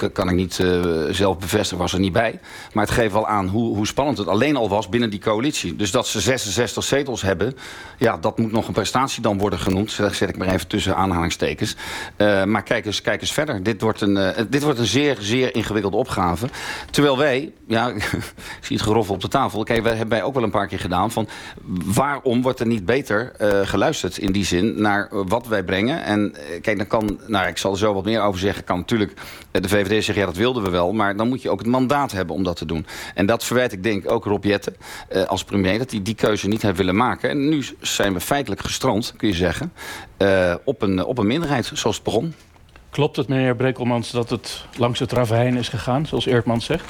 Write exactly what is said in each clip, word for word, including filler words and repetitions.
kan ik niet uh, zelf bevestigen, was er niet bij. Maar het geeft wel aan hoe, hoe spannend het alleen al was binnen die coalitie. Dus dat ze zesenzestig zetels hebben, ja, dat moet nog een prestatie dan worden genoemd. Dat zet ik maar even tussen aanhalingstekens. Uh, maar kijk eens, kijk eens verder. Dit wordt, een, uh, dit wordt een zeer, zeer ingewikkelde opgave. Terwijl wij, ja, ik zie het geroffel op de tafel. Kijk, wij hebben wij ook wel een paar keer gedaan van waarom wordt er niet beter uh, geluisterd in die zin naar uh, wat wij brengen. En uh, kijk, dan kan, nou, ik zal er zo wat meer over zeggen, kan natuurlijk uh, de V V D zeggen, ja, dat wilden we wel, maar dan moet je ook het mandaat hebben om dat te doen. En dat verwijt ik denk ook Rob Jetten uh, als premier, dat hij die keuze niet heeft willen maken. En nu zijn we feitelijk gestrand, kun je zeggen, uh, op, een, op een minderheid, zoals het begon. Klopt het, meneer Brekelmans, dat het langs het ravijn is gegaan, zoals Eertmans zegt?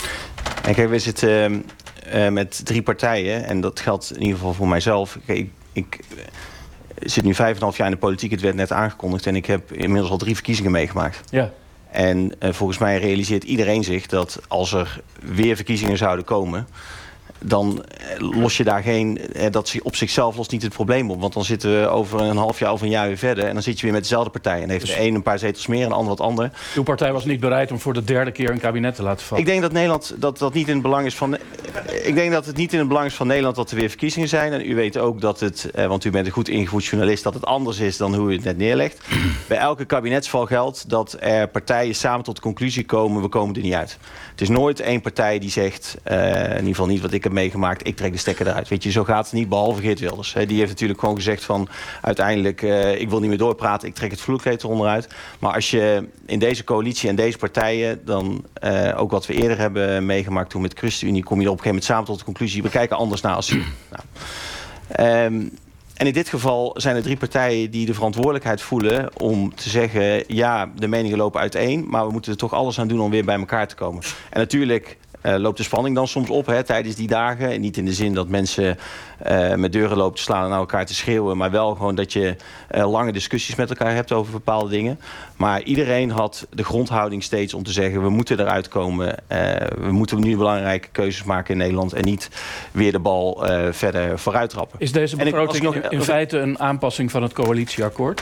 En kijk, we zitten uh, met drie partijen, en dat geldt in ieder geval voor mijzelf. Kijk, ik, ik zit nu vijf en een half jaar in de politiek, het werd net aangekondigd, en ik heb inmiddels al drie verkiezingen meegemaakt. Ja. En uh, volgens mij realiseert iedereen zich dat als er weer verkiezingen zouden komen, dan los je daar geen, dat op zichzelf lost niet het probleem op. Want dan zitten we over een half jaar of een jaar weer verder en dan zit je weer met dezelfde partij. En heeft de een een paar zetels meer en de ander wat ander. Uw partij was niet bereid om voor de derde keer een kabinet te laten vallen. Ik denk dat Nederland dat, dat niet in het belang is van. Ik denk dat het niet in het belang is van Nederland dat er weer verkiezingen zijn. En u weet ook dat het, eh, want u bent een goed ingevoed journalist, dat het anders is dan hoe u het net neerlegt. Bij elke kabinetsval geldt dat er partijen samen tot de conclusie komen, we komen er niet uit. Het is nooit één partij die zegt, uh, in ieder geval niet wat ik heb meegemaakt, ik trek de stekker eruit. Weet je, zo gaat het niet, behalve Geert Wilders. He, die heeft natuurlijk gewoon gezegd van, uiteindelijk, uh, ik wil niet meer doorpraten, ik trek het vloerkleed eronder uit. Maar als je in deze coalitie en deze partijen, dan uh, ook wat we eerder hebben meegemaakt toen met de ChristenUnie, kom je er op een gegeven moment samen tot de conclusie, we kijken anders naar asiel. Nou, um, En in dit geval zijn er drie partijen die de verantwoordelijkheid voelen om te zeggen, ja, de meningen lopen uiteen, maar we moeten er toch alles aan doen om weer bij elkaar te komen. En natuurlijk uh, loopt de spanning dan soms op hè, tijdens die dagen. En niet in de zin dat mensen uh, met deuren lopen te slaan en naar elkaar te schreeuwen, maar wel gewoon dat je uh, lange discussies met elkaar hebt over bepaalde dingen. Maar iedereen had de grondhouding steeds om te zeggen, we moeten eruit komen. Uh, we moeten nu belangrijke keuzes maken in Nederland en niet weer de bal uh, verder vooruit trappen. Is deze begroting nog in feite een aanpassing van het coalitieakkoord?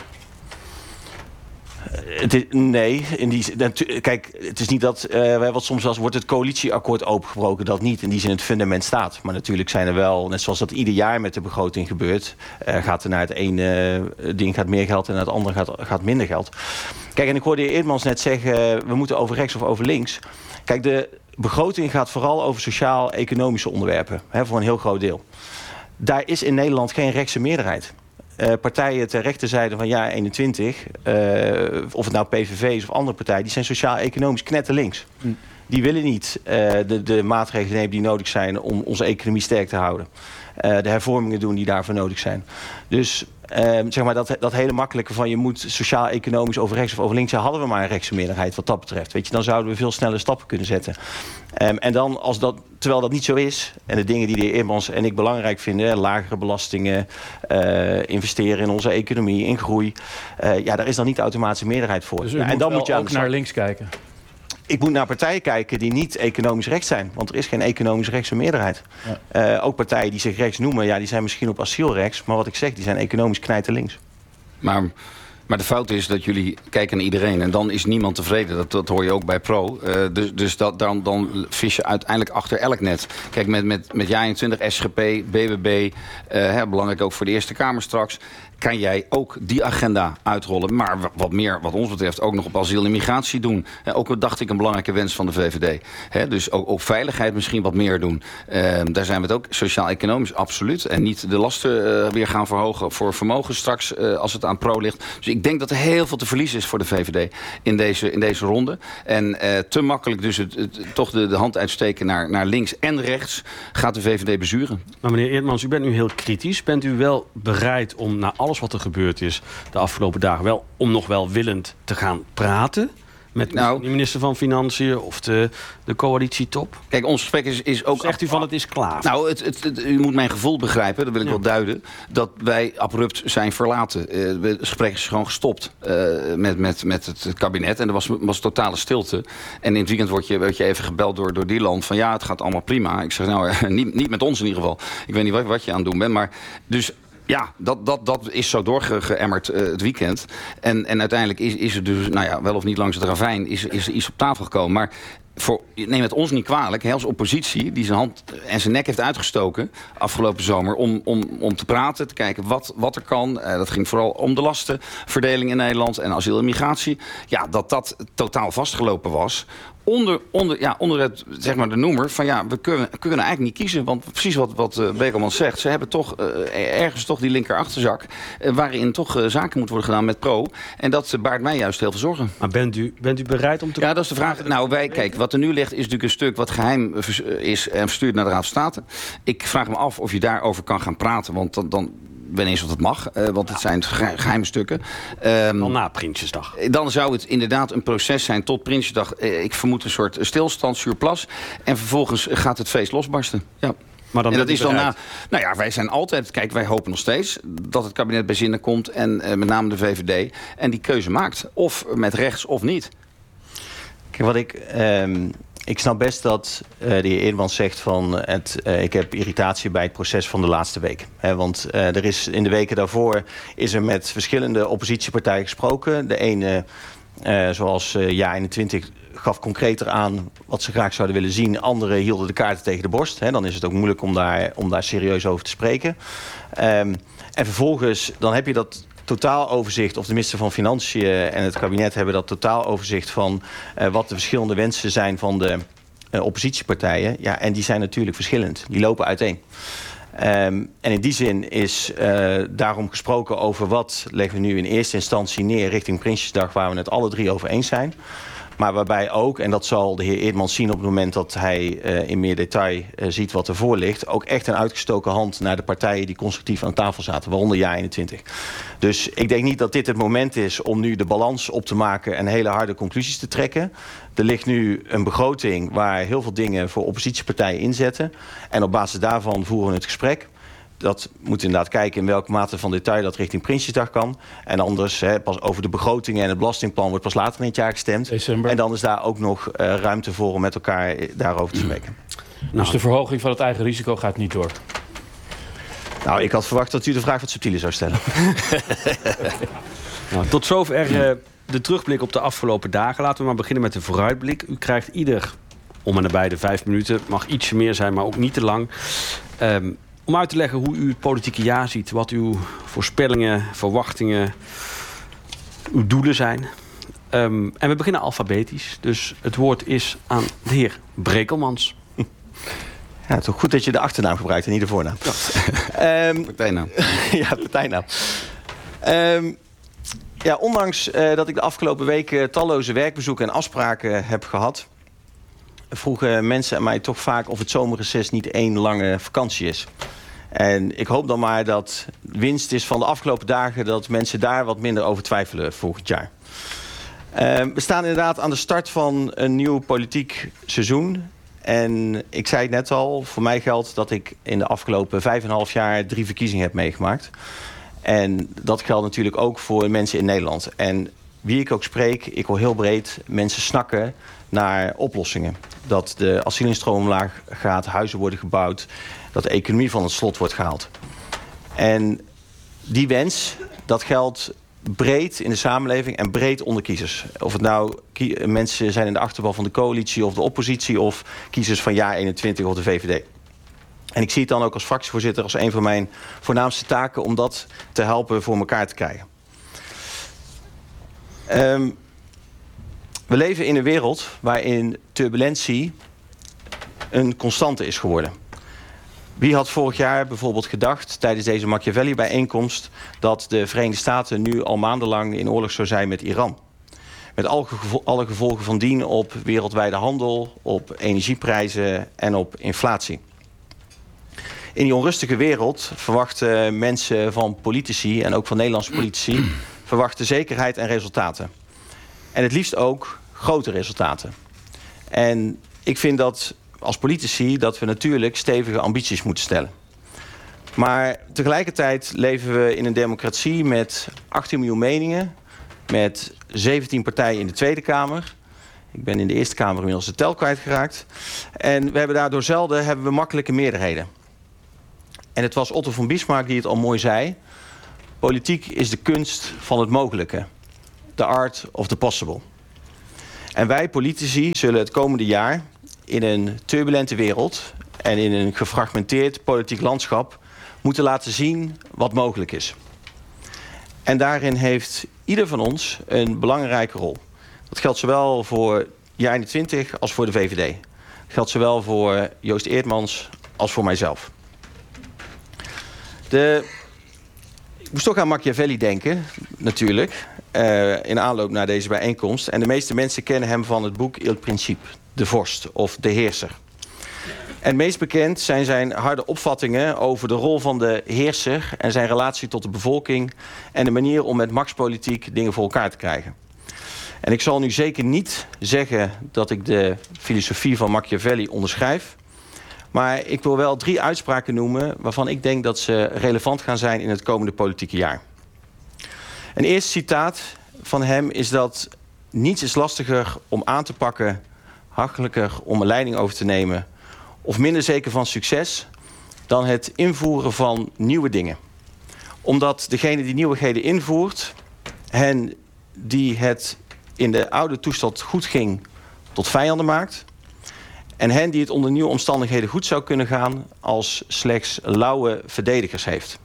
Het is, nee, in die, kijk, het is niet dat, uh, wat soms als wordt het coalitieakkoord opengebroken, dat niet in die zin het fundament staat. Maar natuurlijk zijn er wel, net zoals dat ieder jaar met de begroting gebeurt, uh, gaat er naar het ene uh, ding gaat meer geld en naar het andere gaat, gaat minder geld. Kijk, en ik hoorde de heer Eertmans net zeggen, uh, we moeten over rechts of over links. Kijk, de begroting gaat vooral over sociaal-economische onderwerpen, hè, voor een heel groot deel. Daar is in Nederland geen rechtse meerderheid. Uh, partijen ter rechterzijde van jaar eenentwintig, uh, of het nou P V V is of andere partijen, die zijn sociaal-economisch knetterlinks. Mm. Die willen niet uh, de, de maatregelen nemen die nodig zijn om onze economie sterk te houden. Uh, de hervormingen doen die daarvoor nodig zijn. Dus uh, zeg maar dat, dat hele makkelijke van je moet sociaal-economisch over rechts of over links, ja, hadden we maar een rechtse meerderheid wat dat betreft. Weet je, dan zouden we veel sneller stappen kunnen zetten. Um, en dan, als dat, terwijl dat niet zo is, en de dingen die de heer Eertmans en ik belangrijk vinden, lagere belastingen, uh, investeren in onze economie, in groei, uh, ja, daar is dan niet automatisch een meerderheid voor. Dus u ja, moet en dan wel moet je ook naar links kijken. Ik moet naar partijen kijken die niet economisch rechts zijn. Want er is geen economisch rechtse meerderheid. Ja. Uh, ook partijen die zich rechts noemen, ja, die zijn misschien op asiel rechts. Maar wat ik zeg, die zijn economisch knijterlinks. Maar, maar de fout is dat jullie kijken naar iedereen. En dan is niemand tevreden. Dat, dat hoor je ook bij Pro. Uh, dus dus dat, dan, dan vis je uiteindelijk achter elk net. Kijk, met, met, met jaar eenentwintig, S G P, B B B. Uh, hè, belangrijk ook voor de Eerste Kamer straks. Kan jij ook die agenda uitrollen. Maar wat meer, wat ons betreft, ook nog op asiel en migratie doen. Eh, ook dacht ik een belangrijke wens van de V V D. He, dus ook op veiligheid misschien wat meer doen. Uh, daar zijn we het ook sociaal-economisch absoluut. En niet de lasten uh, weer gaan verhogen voor vermogen straks uh, als het aan Pro ligt. Dus ik denk dat er heel veel te verliezen is voor de V V D in deze, in deze ronde. En uh, te makkelijk dus het, het, toch de, de hand uitsteken naar, naar links en rechts gaat de V V D bezuren. Maar meneer Eertmans, u bent nu heel kritisch. Bent u wel bereid om na alles wat er gebeurd is de afgelopen dagen wel om nog wel willend te gaan praten met nou, de minister van Financiën of de, de coalitietop? Kijk, ons gesprek is, is ook... Zegt u van het is klaar? Nou, het, het, het, u moet mijn gevoel begrijpen, dat wil ik ja. wel duiden, dat wij abrupt zijn verlaten. Uh, het gesprek is gewoon gestopt uh, met, met, met het kabinet en er was, was totale stilte. En in het weekend word je, word je even gebeld door, door die land van ja, het gaat allemaal prima. Ik zeg nou, niet, niet met ons in ieder geval. Ik weet niet wat, wat je aan het doen bent, maar dus... Ja, dat, dat, dat is zo doorgeëmmerd uh, het weekend. En, en uiteindelijk is, is er dus, nou ja, wel of niet langs het ravijn, is, is er iets op tafel gekomen. Maar voor, neem het ons niet kwalijk, hè, als oppositie die zijn hand en zijn nek heeft uitgestoken afgelopen zomer om, om, om te praten, te kijken wat, wat er kan. Uh, dat ging vooral om de lastenverdeling in Nederland en asiel en migratie. Ja, dat dat totaal vastgelopen was. Onder, onder, ja, onder het, zeg maar de noemer van ja, we kunnen, kunnen eigenlijk niet kiezen. Want precies wat, wat uh, Brekelmans zegt, ze hebben toch uh, ergens toch die linker achterzak uh, waarin toch uh, zaken moeten worden gedaan met pro. En dat uh, baart mij juist heel veel zorgen. Maar bent u, bent u bereid om te... Ja, dat is de vraag. Nou, wij, kijk, wat er nu ligt is natuurlijk een stuk wat geheim is en verstuurd naar de Raad van State. Ik vraag me af of je daarover kan gaan praten, want dan... dan ik weet niet eens of dat mag, uh, want het zijn geheime stukken. Um, dan na Prinsjesdag. Dan zou het inderdaad een proces zijn tot Prinsjesdag. Uh, ik vermoed een soort stilstand, surplus. En vervolgens gaat het feest losbarsten. Ja. Maar dan en dat is dan na. Nou ja, wij zijn altijd. Kijk, wij hopen nog steeds dat het kabinet bij zinnen komt. En uh, met name de V V D. En die keuze maakt. Of met rechts of niet. Kijk, wat ik. Um... Ik snap best dat uh, de heer Eerdmans zegt van het, uh, ik heb irritatie bij het proces van de laatste week. He, want uh, er is in de weken daarvoor is er met verschillende oppositiepartijen gesproken. De ene, uh, zoals uh, Ja eenentwintig, gaf concreter aan wat ze graag zouden willen zien. Anderen hielden de kaarten tegen de borst. He, dan is het ook moeilijk om daar, om daar serieus over te spreken. Um, en vervolgens, dan heb je dat totaaloverzicht, of de minister van Financiën en het kabinet hebben dat totaaloverzicht van uh, wat de verschillende wensen zijn van de uh, oppositiepartijen. Ja, en die zijn natuurlijk verschillend. Die lopen uiteen. Um, en in die zin is uh, daarom gesproken over wat leggen we nu in eerste instantie neer richting Prinsjesdag, waar we het alle drie over eens zijn. Maar waarbij ook, en dat zal de heer Eerdmans zien op het moment dat hij uh, in meer detail uh, ziet wat er voor ligt, ook echt een uitgestoken hand naar de partijen die constructief aan tafel zaten, waaronder Ja eenentwintig. Dus ik denk niet dat dit het moment is om nu de balans op te maken en hele harde conclusies te trekken. Er ligt nu een begroting waar heel veel dingen voor oppositiepartijen inzetten. En op basis daarvan voeren we het gesprek. Dat moet inderdaad kijken in welke mate van detail dat richting Prinsjesdag kan. En anders, hè, pas over de begrotingen en het belastingplan wordt pas later in het jaar gestemd. December. En dan is daar ook nog uh, ruimte voor om met elkaar daarover te spreken. Nou, dus de verhoging van het eigen risico gaat niet door? Nou, ik had verwacht dat u de vraag wat subtieler zou stellen. Nou, tot zover uh, de terugblik op de afgelopen dagen. Laten we maar beginnen met de vooruitblik. U krijgt ieder om en nabij de vijf minuten. Mag ietsje meer zijn, maar ook niet te lang. Um, Om uit te leggen hoe u het politieke jaar ziet. Wat uw voorspellingen, verwachtingen, uw doelen zijn. Um, en we beginnen alfabetisch. Dus het woord is aan de heer Brekelmans. Ja, toch goed dat je de achternaam gebruikt en niet de voornaam. Ja. um, partijnaam. ja, partijnaam. Um, ja, ondanks uh, dat ik de afgelopen weken talloze werkbezoeken en afspraken heb gehad, vroegen mensen aan mij toch vaak of het zomerreces niet één lange vakantie is. En ik hoop dan maar dat winst is van de afgelopen dagen, dat mensen daar wat minder over twijfelen volgend jaar. Uh, we staan inderdaad aan de start van een nieuw politiek seizoen. En ik zei het net al, voor mij geldt dat ik in de afgelopen vijf en een half jaar drie verkiezingen heb meegemaakt. En dat geldt natuurlijk ook voor mensen in Nederland. En wie ik ook spreek, ik hoor heel breed mensen snakken naar oplossingen. Dat de asielinstroom omlaag gaat, huizen worden gebouwd, dat de economie van het slot wordt gehaald. En die wens, dat geldt breed in de samenleving en breed onder kiezers. Of het nou mensen zijn in de achterban van de coalitie of de oppositie, of kiezers van Ja eenentwintig of de V V D. En ik zie het dan ook als fractievoorzitter als een van mijn voornaamste taken om dat te helpen voor elkaar te krijgen. Um, we leven in een wereld waarin turbulentie een constante is geworden. Wie had vorig jaar bijvoorbeeld gedacht tijdens deze Machiavelli-bijeenkomst dat de Verenigde Staten nu al maandenlang in oorlog zou zijn met Iran? Met alle gevolgen van dien op wereldwijde handel, op energieprijzen en op inflatie. In die onrustige wereld verwachten mensen van politici en ook van Nederlandse politici verwachten zekerheid en resultaten. En het liefst ook grote resultaten. En ik vind dat als politici dat we natuurlijk stevige ambities moeten stellen. Maar tegelijkertijd leven we in een democratie met achttien miljoen meningen, met zeventien partijen in de Tweede Kamer. Ik ben in de Eerste Kamer inmiddels de tel kwijtgeraakt. En we hebben daardoor zelden hebben we makkelijke meerderheden. En het was Otto von Bismarck die het al mooi zei. Politiek is de kunst van het mogelijke. The art of the possible. En wij politici zullen het komende jaar in een turbulente wereld en in een gefragmenteerd politiek landschap moeten laten zien wat mogelijk is. En daarin heeft ieder van ons een belangrijke rol. Dat geldt zowel voor jaar eenentwintig als voor de V V D. Dat geldt zowel voor Joost Eerdmans als voor mijzelf. De... Ik moest toch aan Machiavelli denken, natuurlijk, uh, in aanloop naar deze bijeenkomst. En de meeste mensen kennen hem van het boek Il Principe, de vorst of de heerser. En meest bekend zijn zijn harde opvattingen over de rol van de heerser en zijn relatie tot de bevolking en de manier om met machtspolitiek dingen voor elkaar te krijgen. En ik zal nu zeker niet zeggen dat ik de filosofie van Machiavelli onderschrijf. Maar ik wil wel drie uitspraken noemen waarvan ik denk dat ze relevant gaan zijn in het komende politieke jaar. Een eerste citaat van hem is dat niets is lastiger om aan te pakken, hachelijker om een leiding over te nemen of minder zeker van succes dan het invoeren van nieuwe dingen. Omdat degene die nieuwigheden invoert, hen die het in de oude toestand goed ging tot vijanden maakt. En hen die het onder nieuwe omstandigheden goed zou kunnen gaan als slechts lauwe verdedigers heeft.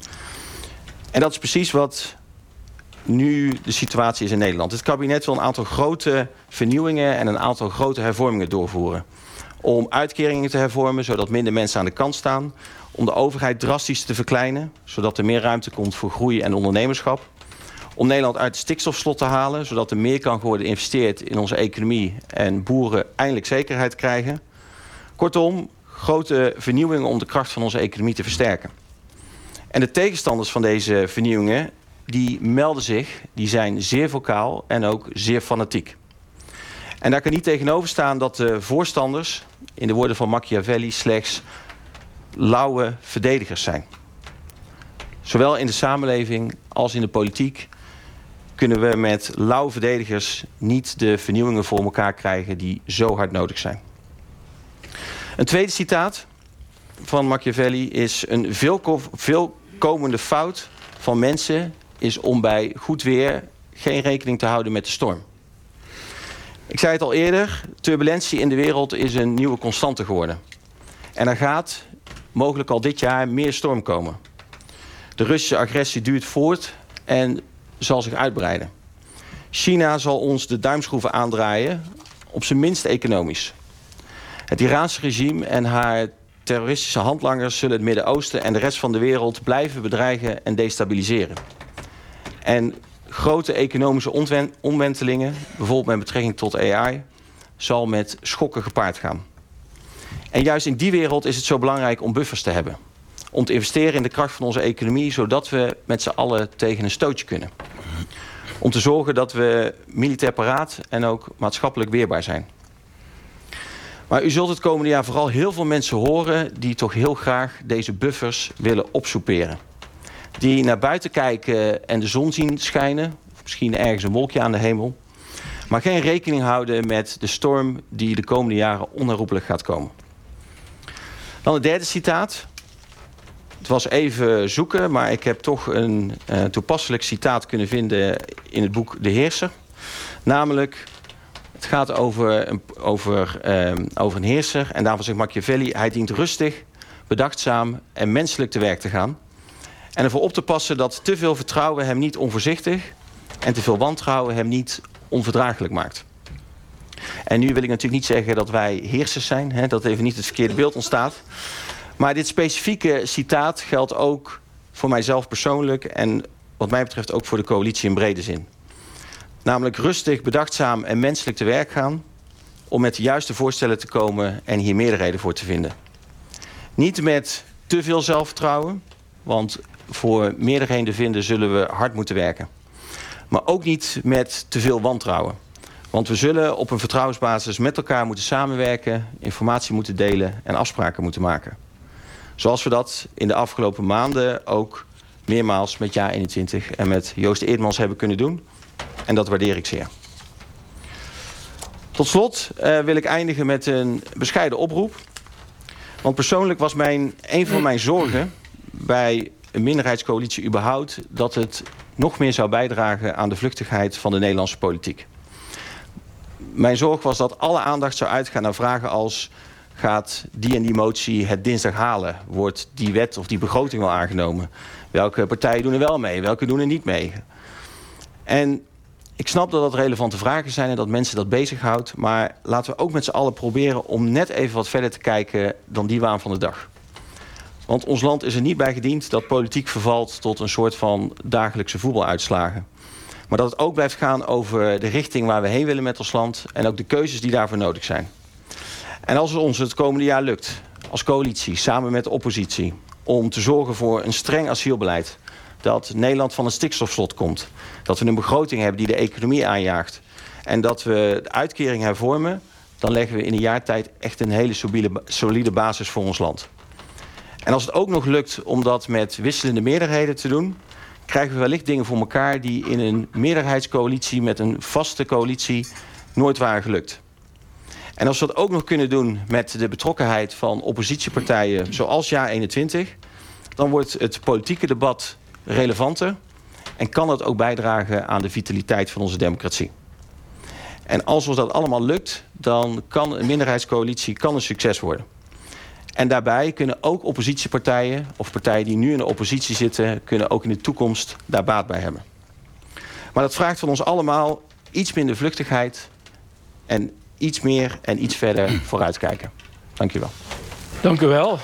En dat is precies wat nu de situatie is in Nederland. Het kabinet wil een aantal grote vernieuwingen en een aantal grote hervormingen doorvoeren. Om uitkeringen te hervormen, zodat minder mensen aan de kant staan. Om de overheid drastisch te verkleinen, zodat er meer ruimte komt voor groei en ondernemerschap. Om Nederland uit het stikstofslot te halen, zodat er meer kan worden geïnvesteerd in onze economie en boeren eindelijk zekerheid krijgen. Kortom, grote vernieuwingen om de kracht van onze economie te versterken. En de tegenstanders van deze vernieuwingen, die melden zich, die zijn zeer vocaal en ook zeer fanatiek. En daar kan niet tegenover staan dat de voorstanders, in de woorden van Machiavelli, slechts lauwe verdedigers zijn. Zowel in de samenleving als in de politiek kunnen we met lauwe verdedigers niet de vernieuwingen voor elkaar krijgen die zo hard nodig zijn. Een tweede citaat van Machiavelli is: een veelkomende fout van mensen is om bij goed weer geen rekening te houden met de storm. Ik zei het al eerder, turbulentie in de wereld is een nieuwe constante geworden. En er gaat mogelijk al dit jaar meer storm komen. De Russische agressie duurt voort en zal zich uitbreiden. China zal ons de duimschroeven aandraaien, op zijn minst economisch. Het Iraanse regime en haar terroristische handlangers zullen het Midden-Oosten en de rest van de wereld blijven bedreigen en destabiliseren. En grote economische omwentelingen, bijvoorbeeld met betrekking tot A I, zal met schokken gepaard gaan. En juist in die wereld is het zo belangrijk om buffers te hebben. Om te investeren in de kracht van onze economie, zodat we met z'n allen tegen een stootje kunnen. Om te zorgen dat we militair paraat en ook maatschappelijk weerbaar zijn. Maar u zult het komende jaar vooral heel veel mensen horen die toch heel graag deze buffers willen opsoeperen. Die naar buiten kijken en de zon zien schijnen, of misschien ergens een wolkje aan de hemel. Maar geen rekening houden met de storm die de komende jaren onherroepelijk gaat komen. Dan het derde citaat. Het was even zoeken, maar ik heb toch een uh, toepasselijk citaat kunnen vinden in het boek De Heerser. Namelijk, het gaat over een, over, uh, over een heerser. En daarvan zegt Machiavelli: hij dient rustig, bedachtzaam en menselijk te werk te gaan. En ervoor op te passen dat te veel vertrouwen hem niet onvoorzichtig en te veel wantrouwen hem niet onverdraaglijk maakt. En nu wil ik natuurlijk niet zeggen dat wij heersers zijn, hè, dat even niet het verkeerde beeld ontstaat. Maar dit specifieke citaat geldt ook voor mijzelf persoonlijk en wat mij betreft ook voor de coalitie in brede zin. Namelijk rustig, bedachtzaam en menselijk te werk gaan om met de juiste voorstellen te komen en hier meerderheden voor te vinden. Niet met te veel zelfvertrouwen, want voor meerderheden te vinden zullen we hard moeten werken. Maar ook niet met te veel wantrouwen. Want we zullen op een vertrouwensbasis met elkaar moeten samenwerken, informatie moeten delen en afspraken moeten maken. Zoals we dat in de afgelopen maanden ook meermaals met jaar eenentwintig en met Joost Eerdmans hebben kunnen doen. En dat waardeer ik zeer. Tot slot uh, wil ik eindigen met een bescheiden oproep. Want persoonlijk was mijn, een van mijn zorgen bij een minderheidscoalitie überhaupt dat het nog meer zou bijdragen aan de vluchtigheid van de Nederlandse politiek. Mijn zorg was dat alle aandacht zou uitgaan naar vragen als: gaat die en die motie het dinsdag halen? Wordt die wet of die begroting wel aangenomen? Welke partijen doen er wel mee? Welke doen er niet mee? En ik snap dat dat relevante vragen zijn en dat mensen dat bezighoudt. Maar laten we ook met z'n allen proberen om net even wat verder te kijken dan die waan van de dag. Want ons land is er niet bij gediend dat politiek vervalt tot een soort van dagelijkse voetbaluitslagen. Maar dat het ook blijft gaan over de richting waar we heen willen met ons land en ook de keuzes die daarvoor nodig zijn. En als het ons het komende jaar lukt, als coalitie, samen met de oppositie, om te zorgen voor een streng asielbeleid, dat Nederland van een stikstofslot komt, dat we een begroting hebben die de economie aanjaagt en dat we de uitkering hervormen, dan leggen we in een jaar tijd echt een hele solide, solide basis voor ons land. En als het ook nog lukt om dat met wisselende meerderheden te doen, krijgen we wellicht dingen voor elkaar die in een meerderheidscoalitie met een vaste coalitie nooit waren gelukt. En als we dat ook nog kunnen doen met de betrokkenheid van oppositiepartijen zoals Ja eenentwintig, dan wordt het politieke debat relevanter en kan dat ook bijdragen aan de vitaliteit van onze democratie. En als ons dat allemaal lukt, dan kan een minderheidscoalitie kan een succes worden. En daarbij kunnen ook oppositiepartijen of partijen die nu in de oppositie zitten, kunnen ook in de toekomst daar baat bij hebben. Maar dat vraagt van ons allemaal iets minder vluchtigheid en iets meer en iets verder vooruitkijken. Dank u wel. Dank u wel.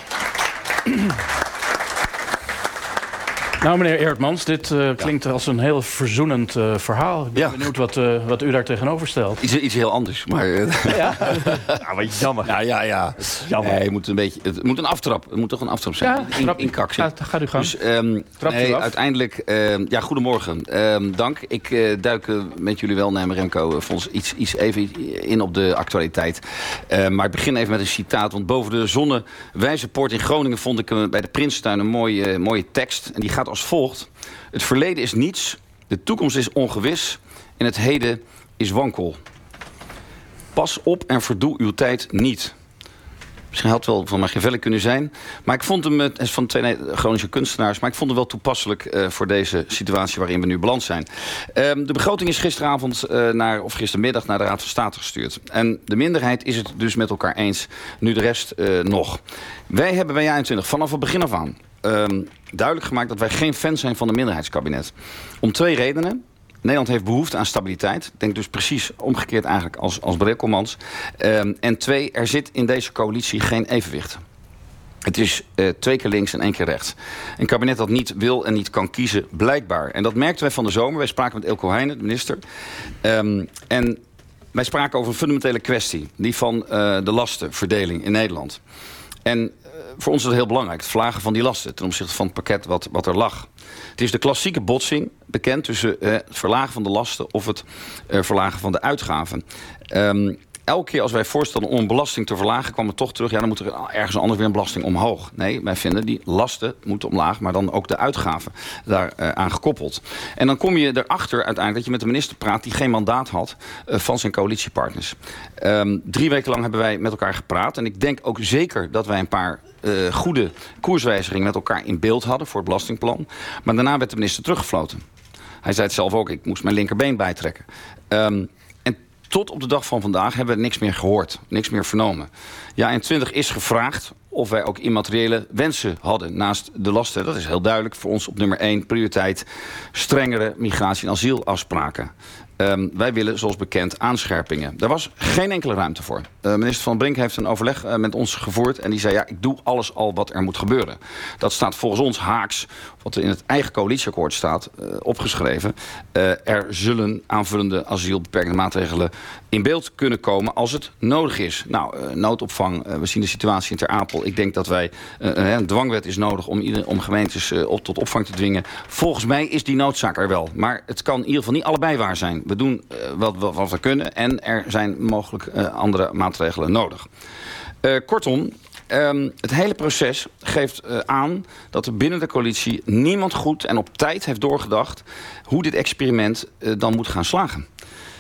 Nou, meneer Eertmans, dit uh, klinkt ja. als een heel verzoenend uh, verhaal. Ik ben ja. benieuwd wat, uh, wat u daar tegenover stelt. Iets, iets heel anders, maar... Uh, ja? ja, wat jammer. Ja, ja, ja. Jammer. Nee, het moet een beetje... Het moet een aftrap. Het moet toch een aftrap zijn? Ja, in, in kak Ga, gaat u gang. Dus, um, nee, u uiteindelijk... Uh, ja, goedemorgen. Um, dank. Ik uh, duik uh, met jullie welnemen, Remco, voor ons iets, iets even in op de actualiteit. Uh, maar ik begin even met een citaat. Want boven de Zonnewijzerpoort in Groningen vond ik uh, bij de Prinsentuin een mooie, uh, mooie tekst. En die gaat als volgt: het verleden is niets, de toekomst is ongewis en het heden is wankel. Pas op en verdoe uw tijd niet. Misschien had het wel van Machiavelli kunnen zijn. Maar ik vond hem, het is van twee Groningse kunstenaars, maar ik vond hem wel toepasselijk uh, voor deze situatie waarin we nu beland zijn. Um, de begroting is gisteravond uh, naar, of gistermiddag naar de Raad van State gestuurd. En de minderheid is het dus met elkaar eens, nu de rest uh, nog. Wij hebben bij Ja eenentwintig vanaf het begin af aan Um, duidelijk gemaakt dat wij geen fan zijn van een minderheidskabinet. Om twee redenen. Nederland heeft behoefte aan stabiliteit. Ik denk dus precies omgekeerd eigenlijk als, als Brekelmans. Um, en twee, er zit in deze coalitie geen evenwicht. Het is uh, twee keer links en één keer rechts. Een kabinet dat niet wil en niet kan kiezen, blijkbaar. En dat merkten wij van de zomer. Wij spraken met Eelco Heijnen, de minister. Um, en wij spraken over een fundamentele kwestie. Die van uh, de lastenverdeling in Nederland. En voor ons is het heel belangrijk, het verlagen van die lasten ten opzichte van het pakket wat, wat er lag. Het is de klassieke botsing bekend tussen uh, het verlagen van de lasten of het uh, verlagen van de uitgaven. Um, elke keer als wij voorstellen om een belasting te verlagen, kwam het toch terug, ja, dan moet er ergens anders weer een belasting omhoog. Nee, wij vinden die lasten moeten omlaag, maar dan ook de uitgaven daar uh, aan gekoppeld. En dan kom je erachter uiteindelijk dat je met de minister praat die geen mandaat had uh, van zijn coalitiepartners. Um, drie weken lang hebben wij met elkaar gepraat en ik denk ook zeker dat wij een paar Uh, goede koerswijzigingen met elkaar in beeld hadden voor het belastingplan. Maar daarna werd de minister teruggefloten. Hij zei het zelf ook, ik moest mijn linkerbeen bijtrekken. Um, en tot op de dag van vandaag hebben we niks meer gehoord. Niks meer vernomen. Ja eenentwintig is gevraagd of wij ook immateriële wensen hadden naast de lasten. Dat is heel duidelijk voor ons op nummer één prioriteit. Strengere migratie- en asielafspraken. Um, wij willen, zoals bekend, aanscherpingen. Daar was geen enkele ruimte voor. Uh, minister Van Brink heeft een overleg uh, met ons gevoerd en die zei, ja, ik doe alles al wat er moet gebeuren. Dat staat volgens ons haaks, wat er in het eigen coalitieakkoord staat, uh, opgeschreven. Uh, er zullen aanvullende asielbeperkende maatregelen in beeld kunnen komen als het nodig is. Nou, uh, noodopvang, uh, we zien de situatie in Ter Apel. Ik denk dat wij, uh, een dwangwet is nodig om, ieder, om gemeentes uh, op, tot opvang te dwingen. Volgens mij is die noodzaak er wel. Maar het kan in ieder geval niet allebei waar zijn. We doen uh, wat, wat, wat we kunnen en er zijn mogelijk uh, andere maatregelen nodig. Uh, kortom, um, het hele proces geeft uh, aan dat er binnen de coalitie niemand goed en op tijd heeft doorgedacht hoe dit experiment uh, dan moet gaan slagen.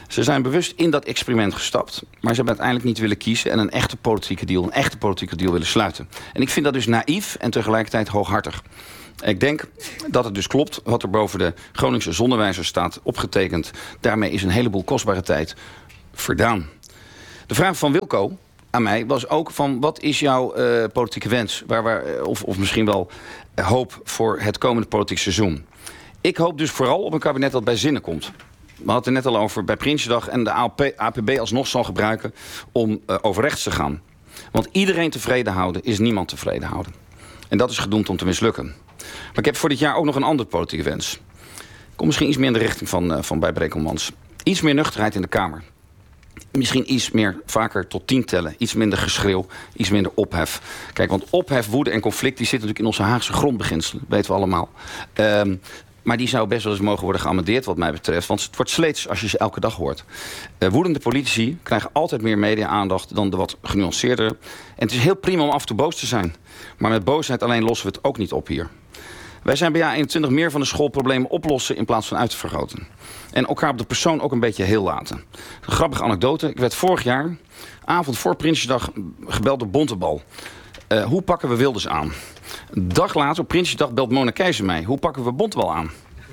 Ze zijn bewust in dat experiment gestapt. Maar ze hebben uiteindelijk niet willen kiezen en een echte politieke deal, een echte politieke deal willen sluiten. En ik vind dat dus naïef en tegelijkertijd hooghartig. Ik denk dat het dus klopt wat er boven de Groningse zonnewijzer staat opgetekend. Daarmee is een heleboel kostbare tijd verdaan. De vraag van Wilco aan mij was ook van wat is jouw uh, politieke wens? Waar, waar, of, of misschien wel uh, hoop voor het komende politieke seizoen. Ik hoop dus vooral op een kabinet dat bij zinnen komt. We hadden het er net al over bij Prinsjesdag en de A P B alsnog zal gebruiken om uh, overrechts te gaan. Want iedereen tevreden houden is niemand tevreden houden. En dat is gedoemd om te mislukken. Maar ik heb voor dit jaar ook nog een andere politieke wens. Ik kom misschien iets meer in de richting van, uh, van bij Brekelmans. Iets meer nuchterheid in de Kamer. Misschien iets meer vaker tot tien tellen. Iets minder geschreeuw, iets minder ophef. Kijk, want ophef, woede en conflict die zitten natuurlijk in onze Haagse grondbeginselen. Weten we allemaal. Um, maar die zou best wel eens mogen worden geamendeerd wat mij betreft. Want het wordt sleets als je ze elke dag hoort. Uh, woedende politici krijgen altijd meer media-aandacht dan de wat genuanceerdere. En het is heel prima om af en toe boos te zijn. Maar met boosheid alleen lossen we het ook niet op hier. Wij zijn bij A eenentwintig meer van de schoolproblemen oplossen in plaats van uit te vergroten. En elkaar op de persoon ook een beetje heel laten. Een grappige anekdote. Ik werd vorig jaar, avond voor Prinsjesdag, gebeld door Bontebal. Uh, hoe pakken we Wilders aan? Een dag later, op Prinsjesdag, belt Mona Keizer mij. Hoe pakken we Bontebal aan?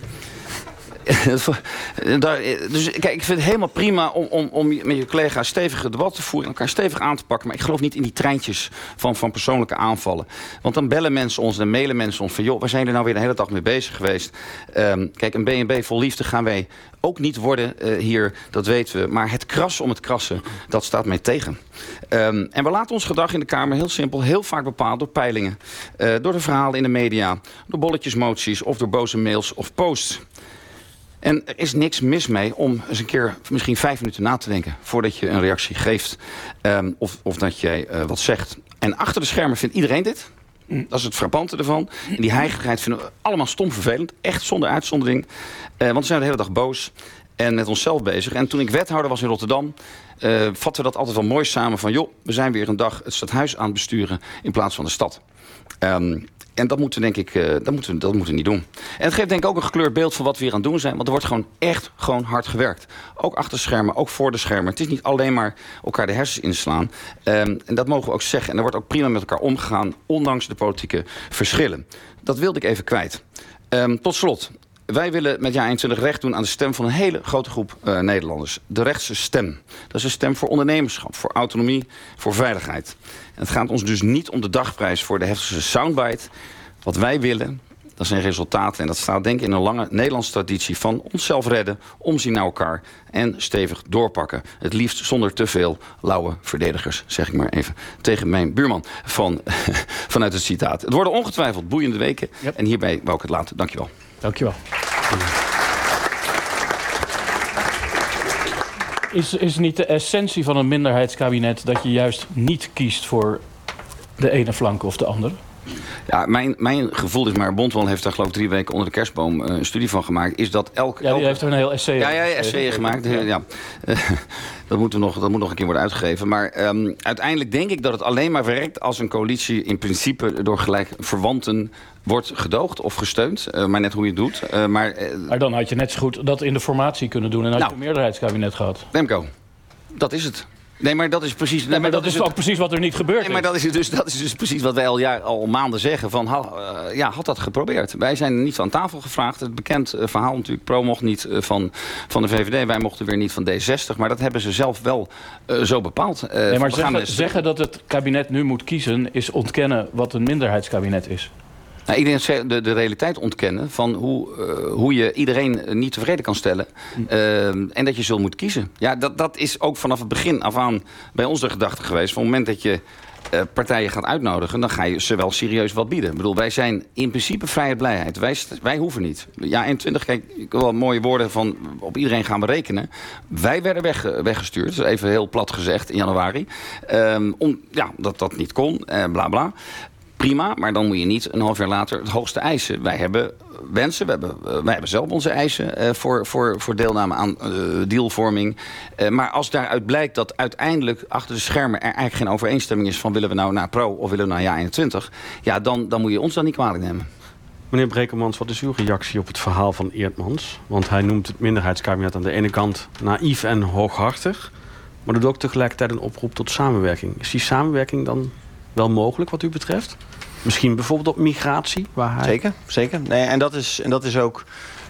Dus kijk, ik vind het helemaal prima om, om, om met je collega's stevige debatten te voeren en elkaar stevig aan te pakken. Maar ik geloof niet in die treintjes van, van persoonlijke aanvallen. Want dan bellen mensen ons en mailen mensen ons van joh, waar zijn er nou weer de hele dag mee bezig geweest? Um, kijk, een B en B vol liefde gaan wij ook niet worden uh, hier, dat weten we. Maar het krassen om het krassen, dat staat mij tegen. Um, en we laten ons gedrag in de Kamer heel simpel, heel vaak bepaald door peilingen. Uh, door de verhalen in de media, door bolletjesmoties of door boze mails of posts. En er is niks mis mee om eens een keer misschien vijf minuten na te denken voordat je een reactie geeft um, of, of dat jij uh, wat zegt. En achter de schermen vindt iedereen dit. Dat is het frappante ervan. En die heigelijkheid vinden we allemaal stom vervelend. Echt zonder uitzondering. Uh, want we zijn de hele dag boos en met onszelf bezig. En toen ik wethouder was in Rotterdam, uh, vatten we dat altijd wel mooi samen van joh, we zijn weer een dag het stadhuis aan het besturen in plaats van de stad. Um, En dat moeten we, denk ik, uh, dat moeten we, dat moeten we niet doen. En het geeft denk ik ook een gekleurd beeld van wat we hier aan het doen zijn. Want er wordt gewoon echt gewoon hard gewerkt. Ook achter de schermen, ook voor de schermen. Het is niet alleen maar elkaar de hersens inslaan. Um, en dat mogen we ook zeggen. En er wordt ook prima met elkaar omgegaan, ondanks de politieke verschillen. Dat wilde ik even kwijt. Um, tot slot. Wij willen met Ja eenentwintig recht doen aan de stem van een hele grote groep uh, Nederlanders. De rechtse stem. Dat is een stem voor ondernemerschap, voor autonomie, voor veiligheid. En het gaat ons dus niet om de dagprijs voor de heftigste soundbite. Wat wij willen, dat zijn resultaten. En dat staat denk ik in een lange Nederlandse traditie van onszelf redden, omzien naar elkaar en stevig doorpakken. Het liefst zonder te veel lauwe verdedigers, zeg ik maar even tegen mijn buurman van, vanuit het citaat. Het worden ongetwijfeld boeiende weken. Yep. En hierbij wou ik het laten. Dankjewel. Dankjewel. Is, is niet de essentie van een minderheidskabinet dat je juist niet kiest voor de ene flank of de andere? Ja, mijn, mijn gevoel is, maar Bontebal heeft daar geloof ik drie weken onder de kerstboom uh, een studie van gemaakt, is dat elk... Ja, die elke... heeft er een heel essay Ja, ja, essay gemaakt. Ja. Ja. Uh, dat, moet nog, dat moet nog een keer worden uitgegeven. Maar um, uiteindelijk denk ik dat het alleen maar werkt als een coalitie in principe door gelijk verwanten wordt gedoogd of gesteund. Uh, maar net hoe je het doet. Uh, maar, uh, maar dan had je net zo goed dat in de formatie kunnen doen en had nou, je een meerderheidskabinet gehad. Remco, dat is het. Nee, maar dat is precies... Nee, maar, maar dat, dat is ook het, precies wat er niet gebeurt. Nee, maar dat is, dus, dat is dus precies wat wij al, jaar, al maanden zeggen. Van, uh, ja, had dat geprobeerd. Wij zijn niet aan tafel gevraagd. Het bekend uh, verhaal natuurlijk. Pro mocht niet uh, van, van de V V D. Wij mochten weer niet van D zestig. Maar dat hebben ze zelf wel uh, zo bepaald. Uh, nee, maar zeggen, zeggen dat het kabinet nu moet kiezen is ontkennen wat een minderheidskabinet is. Nou, ik denk de, de realiteit ontkennen van hoe, uh, hoe je iedereen niet tevreden kan stellen. Uh, en dat je zult moeten kiezen. Ja, dat, dat is ook vanaf het begin af aan bij ons de gedachte geweest. Van het moment dat je uh, partijen gaat uitnodigen, dan ga je ze wel serieus wat bieden. Ik bedoel, wij zijn in principe vrijheid, blijheid. Wij, wij hoeven niet. Ja, eenentwintig, kijk, ik wil wel mooie woorden van op iedereen gaan berekenen. Wij werden weg, weggestuurd, even heel plat gezegd, in januari. Um, om, ja, dat dat niet kon, uh, bla bla. Prima, maar dan moet je niet een half jaar later het hoogste eisen. Wij hebben wensen, we hebben, uh, wij hebben zelf onze eisen uh, voor, voor, voor deelname aan uh, dealvorming. Uh, maar als daaruit blijkt dat uiteindelijk achter de schermen er eigenlijk geen overeenstemming is van willen we nou naar Pro of willen we naar Ja eenentwintig, ja, dan, dan moet je ons dan niet kwalijk nemen. Meneer Brekelmans, wat is uw reactie op het verhaal van Eertmans? Want hij noemt het minderheidskabinet aan de ene kant naïef en hooghartig, maar doet ook tegelijkertijd een oproep tot samenwerking. Is die samenwerking dan wel mogelijk wat u betreft? Misschien bijvoorbeeld op migratie? Waar hij... Zeker, zeker. Nee, en, dat is, en dat is ook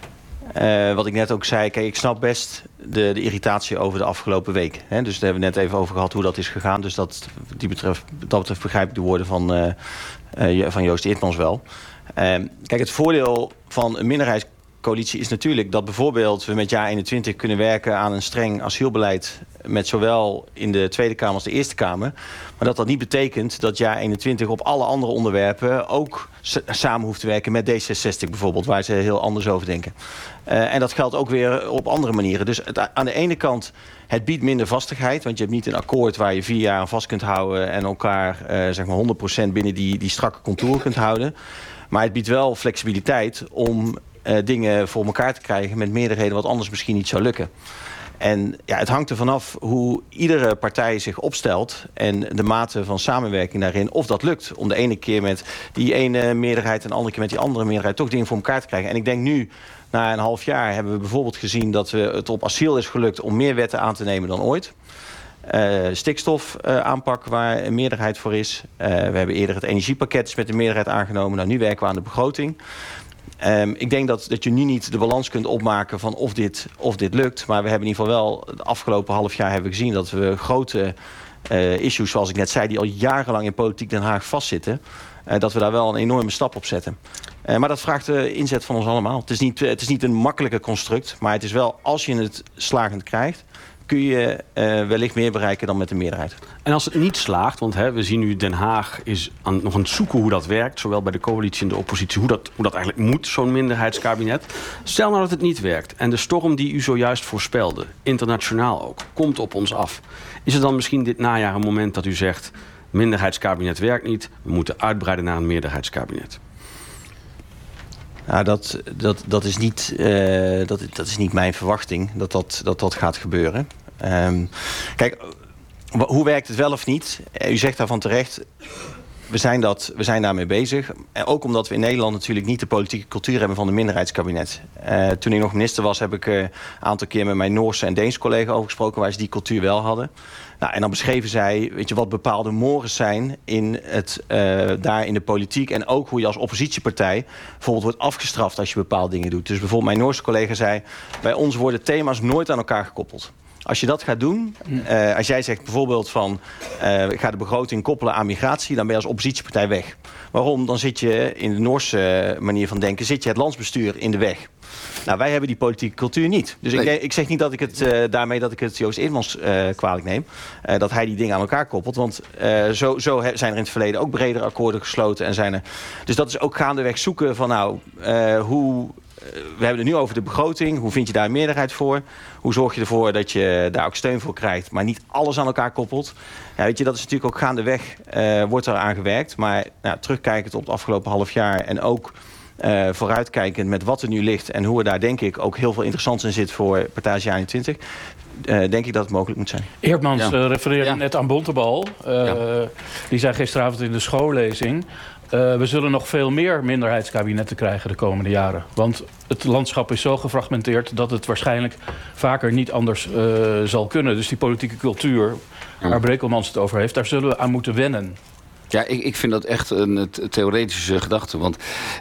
uh, wat ik net ook zei. Kijk, ik snap best de, de irritatie over de afgelopen week. Hè? Dus daar hebben we net even over gehad hoe dat is gegaan. Dus dat, die betreft, dat betreft begrijp ik de woorden van, uh, uh, van Joost Eertmans wel. Uh, kijk, het voordeel van een minderheidscoalitie is natuurlijk dat bijvoorbeeld we met jaar eenentwintig kunnen werken aan een streng asielbeleid met zowel in de Tweede Kamer als de Eerste Kamer. Maar dat dat niet betekent dat jaar eenentwintig op alle andere onderwerpen ook samen hoeft te werken met D zesenzestig bijvoorbeeld, waar ze heel anders over denken. Uh, en dat geldt ook weer op andere manieren. Dus het, aan de ene kant, het biedt minder vastigheid, want je hebt niet een akkoord waar je vier jaar aan vast kunt houden en elkaar uh, zeg maar honderd procent binnen die, die strakke contouren kunt houden. Maar het biedt wel flexibiliteit om uh, dingen voor elkaar te krijgen met meerderheden wat anders misschien niet zou lukken. En ja, het hangt er vanaf hoe iedere partij zich opstelt en de mate van samenwerking daarin, of dat lukt. Om de ene keer met die ene meerderheid en de andere keer met die andere meerderheid toch dingen voor elkaar te krijgen. En ik denk nu, na een half jaar, hebben we bijvoorbeeld gezien dat we het op asiel is gelukt om meer wetten aan te nemen dan ooit. Uh, stikstof uh, aanpak waar een meerderheid voor is. Uh, we hebben eerder het energiepakket met de meerderheid aangenomen. Nou, nu werken we aan de begroting. Um, ik denk dat, dat je nu niet de balans kunt opmaken van of dit, of dit lukt. Maar we hebben in ieder geval wel het afgelopen half jaar hebben we gezien dat we grote uh, issues, zoals ik net zei, die al jarenlang in politiek Den Haag vastzitten, uh, dat we daar wel een enorme stap op zetten. Uh, maar dat vraagt de inzet van ons allemaal. Het is, niet, het is niet een makkelijke construct, maar het is wel, als je het slagend krijgt, kun je uh, wellicht meer bereiken dan met de meerderheid. En als het niet slaagt, want hè, we zien nu Den Haag is aan, nog aan het zoeken hoe dat werkt, zowel bij de coalitie en de oppositie, hoe dat, hoe dat eigenlijk moet, zo'n minderheidskabinet. Stel nou dat het niet werkt en de storm die u zojuist voorspelde, internationaal ook, komt op ons af. Is het dan misschien dit najaar een moment dat u zegt, minderheidskabinet werkt niet, we moeten uitbreiden naar een meerderheidskabinet? Nou, dat, dat, dat, is niet, uh, dat, dat is niet mijn verwachting dat dat, dat, dat gaat gebeuren. Um, kijk, hoe werkt het wel of niet? U zegt daarvan terecht, we zijn, dat, we zijn daarmee bezig. En ook omdat we in Nederland natuurlijk niet de politieke cultuur hebben van een minderheidskabinet. Uh, toen ik nog minister was, heb ik een uh, aantal keer met mijn Noorse en Deense collega over gesproken waar ze die cultuur wel hadden. Nou, en dan beschreven zij, weet je, wat bepaalde mores zijn in het, uh, daar in de politiek. En ook hoe je als oppositiepartij bijvoorbeeld wordt afgestraft als je bepaalde dingen doet. Dus bijvoorbeeld mijn Noorse collega zei, bij ons worden thema's nooit aan elkaar gekoppeld. Als je dat gaat doen, uh, als jij zegt bijvoorbeeld van, uh, ik ga de begroting koppelen aan migratie, dan ben je als oppositiepartij weg. Waarom? Dan zit je in de Noorse manier van denken, zit je het landsbestuur in de weg. Nou, wij hebben die politieke cultuur niet. Dus nee. ik, ik zeg niet dat ik het uh, daarmee dat ik het Joost Eertmans uh, kwalijk neem. Uh, dat hij die dingen aan elkaar koppelt. Want uh, zo, zo zijn er in het verleden ook bredere akkoorden gesloten. En zijn er, dus dat is ook gaandeweg zoeken van nou, uh, hoe... We hebben het nu over de begroting. Hoe vind je daar een meerderheid voor? Hoe zorg je ervoor dat je daar ook steun voor krijgt, maar niet alles aan elkaar koppelt? Ja, weet je, dat is natuurlijk ook gaandeweg, uh, wordt er aan gewerkt. Maar nou, terugkijkend op het afgelopen half jaar en ook uh, vooruitkijkend met wat er nu ligt en hoe er daar denk ik ook heel veel interessants in zit voor Partij eenentwintig. Uh, denk ik dat het mogelijk moet zijn. Eertmans ja. uh, refereerde ja. net aan Bontebal. Uh, ja. Die zei gisteravond in de schoollezing, Uh, we zullen nog veel meer minderheidskabinetten krijgen de komende jaren. Want het landschap is zo gefragmenteerd dat het waarschijnlijk vaker niet anders uh, zal kunnen. Dus die politieke cultuur, ja. waar Brekelmans het over heeft, daar zullen we aan moeten wennen. Ja, ik, ik vind dat echt een theoretische gedachte. Want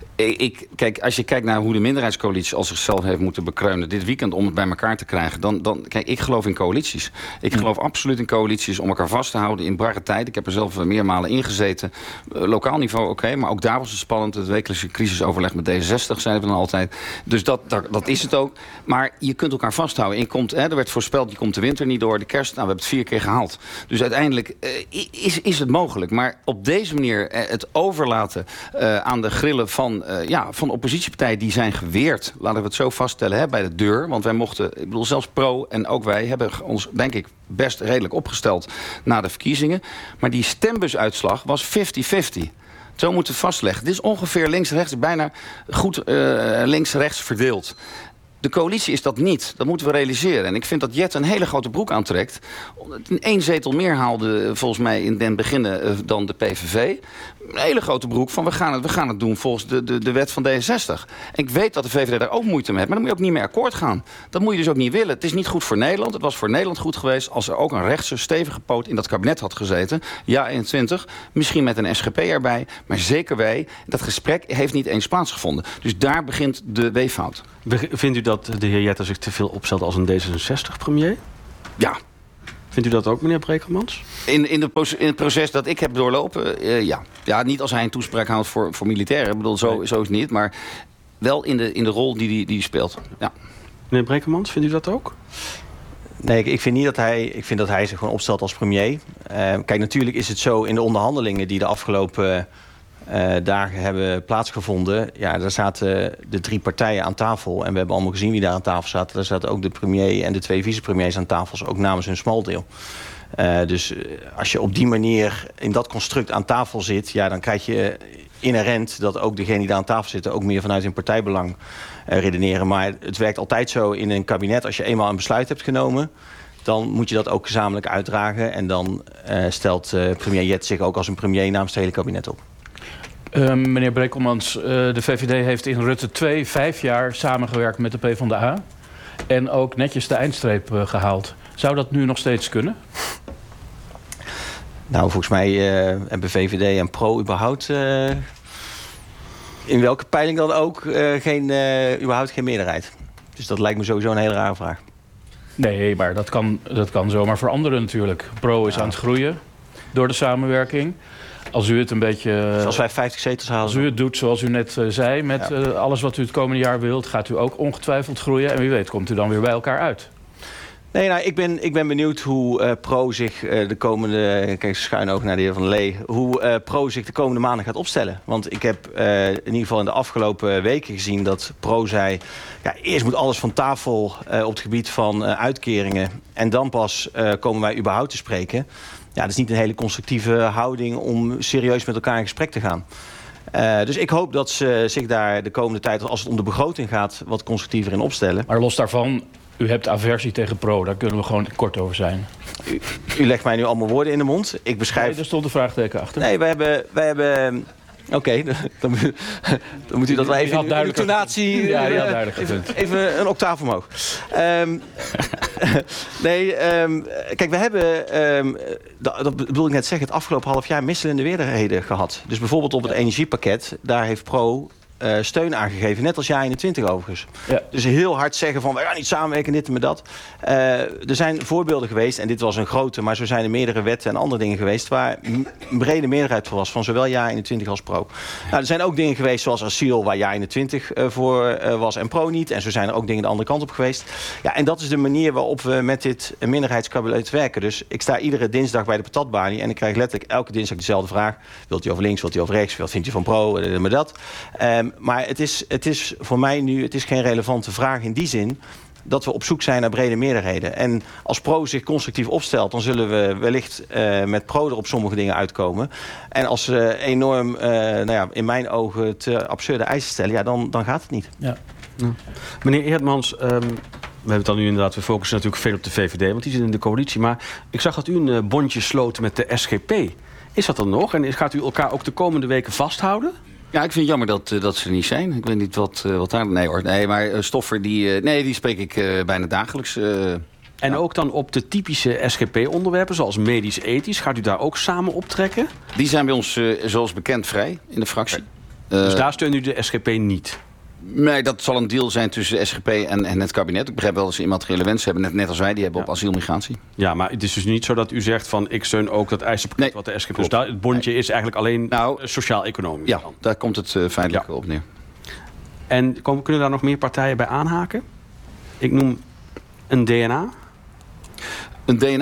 ik, kijk, als je kijkt naar hoe de minderheidscoalitie als zichzelf heeft moeten bekreunen dit weekend om het bij elkaar te krijgen, dan, dan kijk, ik geloof in coalities. Ik geloof absoluut in coalities om elkaar vast te houden in barre tijd. Ik heb er zelf meermalen ingezeten. Uh, lokaal niveau, oké, okay, maar ook daar was het spannend. Het wekelijkse crisisoverleg met D zesenzestig zeiden we dan altijd. Dus dat, dat, dat is het ook. Maar je kunt elkaar vasthouden. En je komt, hè, er werd voorspeld, je komt de winter niet door, de kerst. Nou, we hebben het vier keer gehaald. Dus uiteindelijk uh, is, is het mogelijk. Maar op deze manier uh, het overlaten uh, aan de grillen van Uh, ja, van oppositiepartijen die zijn geweerd, laten we het zo vaststellen, hè, bij de deur. Want wij mochten, ik bedoel, zelfs Pro en ook wij hebben ons, denk ik, best redelijk opgesteld na de verkiezingen. Maar die stembusuitslag was vijftig vijftig. Zo moeten we het vastleggen. Dit is ongeveer links-rechts, bijna goed uh, links-rechts verdeeld. De coalitie is dat niet. Dat moeten we realiseren. En ik vind dat Jet een hele grote broek aantrekt. Eén zetel meer haalde volgens mij in den beginnen dan de P V V. Een hele grote broek van we gaan het, we gaan het doen volgens de, de, de wet van D zestig. En ik weet dat de V V D daar ook moeite mee heeft. Maar dan moet je ook niet meer akkoord gaan. Dat moet je dus ook niet willen. Het is niet goed voor Nederland. Het was voor Nederland goed geweest als er ook een rechtse stevige poot in dat kabinet had gezeten. Ja, eenentwintig. Misschien met een S G P erbij. Maar zeker wij. Dat gesprek heeft niet eens plaatsgevonden. Dus daar begint de weeffout. Vindt u dat de heer Jetter zich te veel opstelt als een D zesenzestig-premier? Ja. Vindt u dat ook, meneer Brekelmans? In, in, de proces, in het proces dat ik heb doorlopen, uh, ja. Ja, niet als hij een toespraak houdt voor, voor militairen. Ik bedoel, zo, nee. zo is het niet. Maar wel in de, in de rol die hij die, die speelt. Ja. Meneer Brekelmans, vindt u dat ook? Nee, ik, ik vind niet dat hij, ik vind dat hij zich gewoon opstelt als premier. Uh, kijk, natuurlijk is het zo in de onderhandelingen die de afgelopen uh, dagen hebben plaatsgevonden. Ja, daar zaten de drie partijen aan tafel. En we hebben allemaal gezien wie daar aan tafel zaten. Daar zaten ook de premier en de twee vicepremiers aan tafel, ook namens hun smaldeel. Uh, dus uh, als je op die manier in dat construct aan tafel zit, ja, dan krijg je inherent dat ook degenen die daar aan tafel zitten ook meer vanuit hun partijbelang uh, redeneren. Maar het werkt altijd zo in een kabinet. Als je eenmaal een besluit hebt genomen, dan moet je dat ook gezamenlijk uitdragen. En dan uh, stelt uh, premier Jet zich ook als een premier namens het hele kabinet op. Uh, meneer Brekelmans, uh, de V V D heeft in Rutte twee vijf jaar samengewerkt met de PvdA. En ook netjes de eindstreep uh, gehaald. Zou dat nu nog steeds kunnen? Nou, volgens mij uh, hebben V V D en Pro überhaupt, uh, in welke peiling dan ook, uh, geen, uh, überhaupt geen meerderheid. Dus dat lijkt me sowieso een hele rare vraag. Nee, maar dat kan, dat kan zomaar veranderen natuurlijk. Pro is ja. aan het groeien door de samenwerking. Als u het een beetje... Als wij vijftig zetels halen. Als u het doet zoals u net uh, zei, met ja. uh, alles wat u het komende jaar wilt, gaat u ook ongetwijfeld groeien. En wie weet komt u dan weer bij elkaar uit. Nee, nou, ik ben, ik ben benieuwd hoe uh, Pro zich uh, de komende... Kijk, schuin ook naar de heer Van der Lee. Hoe uh, Pro zich de komende maanden gaat opstellen. Want ik heb uh, in ieder geval in de afgelopen weken gezien dat Pro zei... Ja, eerst moet alles van tafel uh, op het gebied van uh, uitkeringen. En dan pas uh, komen wij überhaupt te spreken. Ja, dat is niet een hele constructieve houding om serieus met elkaar in gesprek te gaan. Uh, dus ik hoop dat ze zich daar de komende tijd, als het om de begroting gaat, wat constructiever in opstellen. Maar los daarvan, u hebt aversie tegen Pro, daar kunnen we gewoon kort over zijn. U, u legt mij nu allemaal woorden in de mond. Ik beschrijf... Nee, er stond een vraagteken achter. Nee, wij hebben... Wij hebben Oké, okay, dan, dan moet u dat wel even in uw tonatie... Ja, ja, duidelijk even, even een octaaf omhoog. Um, nee, um, kijk, we hebben, um, dat, dat bedoel ik net zeggen, het afgelopen half jaar wisselende meerderheden gehad. Dus bijvoorbeeld op het energiepakket, daar heeft Pro uh, steun aangegeven. Net als jaar eenentwintig overigens. Ja. Dus heel hard zeggen van, wij gaan niet samenwerken, dit en met dat. Uh, er zijn voorbeelden geweest, en dit was een grote, maar zo zijn er meerdere wetten en andere dingen geweest, waar een brede meerderheid voor was, van zowel jaar eenentwintig als Pro. Nou, er zijn ook dingen geweest zoals asiel, waar jaar eenentwintig uh, voor uh, was en Pro niet. En zo zijn er ook dingen de andere kant op geweest. Ja, en dat is de manier waarop we met dit minderheidskabinet werken. Dus ik sta iedere dinsdag bij de patatbalie en ik krijg letterlijk elke dinsdag dezelfde vraag. Wilt u over links, wilt u over rechts, wat vindt u van Pro, uh, maar dat. Um, maar het is, het is voor mij nu, het is geen relevante vraag in die zin dat we op zoek zijn naar brede meerderheden. En als Pro zich constructief opstelt, dan zullen we wellicht uh, met Pro er op sommige dingen uitkomen. En als ze uh, enorm, uh, nou ja, in mijn ogen te absurde eisen stellen, ja, dan, dan gaat het niet. Ja. Ja. Meneer Eertmans, um, we hebben het dan nu inderdaad, we focussen natuurlijk veel op de V V D, want die zit in de coalitie. Maar ik zag dat u een uh, bondje sloot met de S G P. Is dat dan nog? En gaat u elkaar ook de komende weken vasthouden? Ja, ik vind het jammer dat, uh, dat ze er niet zijn. Ik weet niet wat, uh, wat daar... Nee hoor, nee, maar uh, Stoffer, die, uh, nee, die spreek ik uh, bijna dagelijks. Uh, en ja. ook dan op de typische S G P-onderwerpen, zoals medisch-ethisch. Gaat u daar ook samen optrekken? Die zijn bij ons, uh, zoals bekend, vrij in de fractie. Uh, dus daar steunt u de S G P niet? Nee, dat zal een deal zijn tussen de S G P en, en het kabinet. Ik begrijp wel dat ze immateriële wensen hebben, net, net als wij. Die hebben ja. op asielmigratie. Ja, maar het is dus niet zo dat u zegt van ik steun ook dat eisenpakket nee, wat de S G P... Dus daar, het bondje nee. is eigenlijk alleen nou, sociaal-economisch. Ja, dan. Daar komt het uh, feitelijk ja. op neer. En komen, kunnen daar nog meer partijen bij aanhaken? Ik noem een D N A. Een D N A?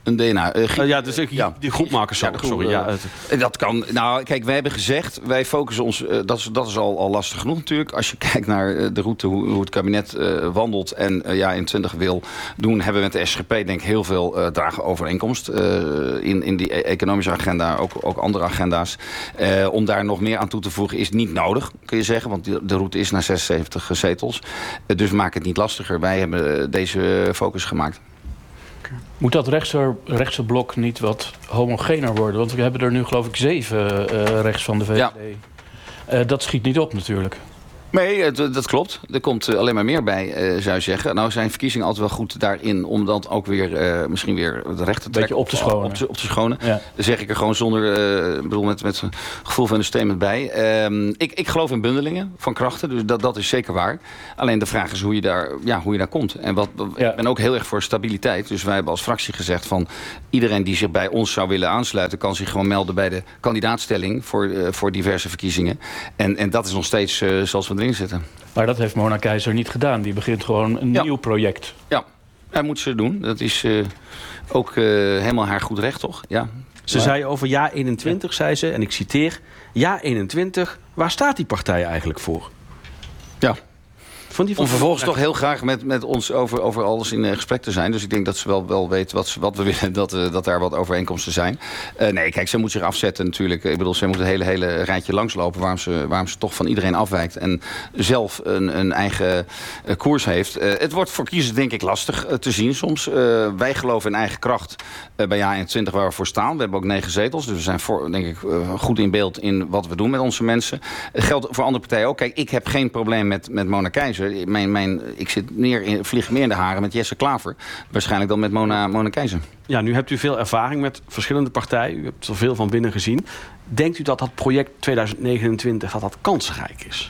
Een D N A. Uh, uh, ja, dus ik, ja. die groepmakers. Ja, groep, sorry. Uh, ja, het... Dat kan. Nou, kijk, wij hebben gezegd, wij focussen ons. Uh, dat is, dat is al, al lastig genoeg natuurlijk. Als je kijkt naar uh, de route, hoe, hoe het kabinet uh, wandelt en uh, ja, in twintig wil doen, hebben we met de S G P denk ik heel veel uh, dragen overeenkomst uh, in, in die economische agenda, ook, ook andere agenda's. Uh, om daar nog meer aan toe te voegen is niet nodig, kun je zeggen, want de, de route is naar zesenzeventig zetels. Uh, dus maak het niet lastiger. Wij hebben uh, deze focus gemaakt. Moet dat rechtse, rechtse blok niet wat homogener worden? Want we hebben er nu geloof ik zeven uh, rechts van de V V D. Ja. Uh, dat schiet niet op natuurlijk. Nee, dat, dat klopt. Er komt alleen maar meer bij, uh, zou je zeggen. Nou zijn verkiezingen altijd wel goed daarin om dat ook weer uh, misschien weer de recht te trekken. Op te schonen. Op te, op te schonen. Ja. Dat zeg ik er gewoon zonder, uh, bedoel met, met gevoel van understatement bij. Um, ik, ik geloof in bundelingen van krachten, dus dat, dat is zeker waar. Alleen de vraag is hoe je daar, ja, hoe je daar komt. En wat, ja. Ik ben ook heel erg voor stabiliteit. Dus wij hebben als fractie gezegd van iedereen die zich bij ons zou willen aansluiten, kan zich gewoon melden bij de kandidaatstelling voor, uh, voor diverse verkiezingen. En, en dat is nog steeds uh, zoals we erin zitten. Maar dat heeft Mona Keizer niet gedaan. Die begint gewoon een ja. nieuw project. Ja, dat moet ze doen. Dat is uh, ook uh, helemaal haar goed recht, toch? Ja. Ze maar... zei over jaar eenentwintig, ja. zei ze, en ik citeer, jaar eenentwintig, waar staat die partij eigenlijk voor? Ja. Vond die Om vervolgens toch heel graag met, met ons over, over alles in uh, gesprek te zijn. Dus ik denk dat ze wel, wel weet wat, ze, wat we willen, dat, uh, dat daar wat overeenkomsten zijn. Uh, nee, kijk, ze moet zich afzetten natuurlijk. Ik bedoel, ze moet het hele, hele rijtje langslopen waarom ze, waarom ze toch van iedereen afwijkt. En zelf een, een eigen uh, koers heeft. Uh, het wordt voor kiezers denk ik lastig uh, te zien soms. Uh, wij geloven in eigen kracht uh, bij jaar eenentwintig waar we voor staan. We hebben ook negen zetels. Dus we zijn voor, denk ik uh, goed in beeld in wat we doen met onze mensen. Het uh, geldt voor andere partijen ook. Kijk, ik heb geen probleem met, met Mona Keizer. Mijn, mijn, ik zit meer in, vlieg meer in de haren met Jesse Klaver. Waarschijnlijk dan met Mona, Mona Keizer. Ja, nu hebt u veel ervaring met verschillende partijen. U hebt er veel van binnen gezien. Denkt u dat dat project tweeduizend negenentwintig dat dat kansrijk is?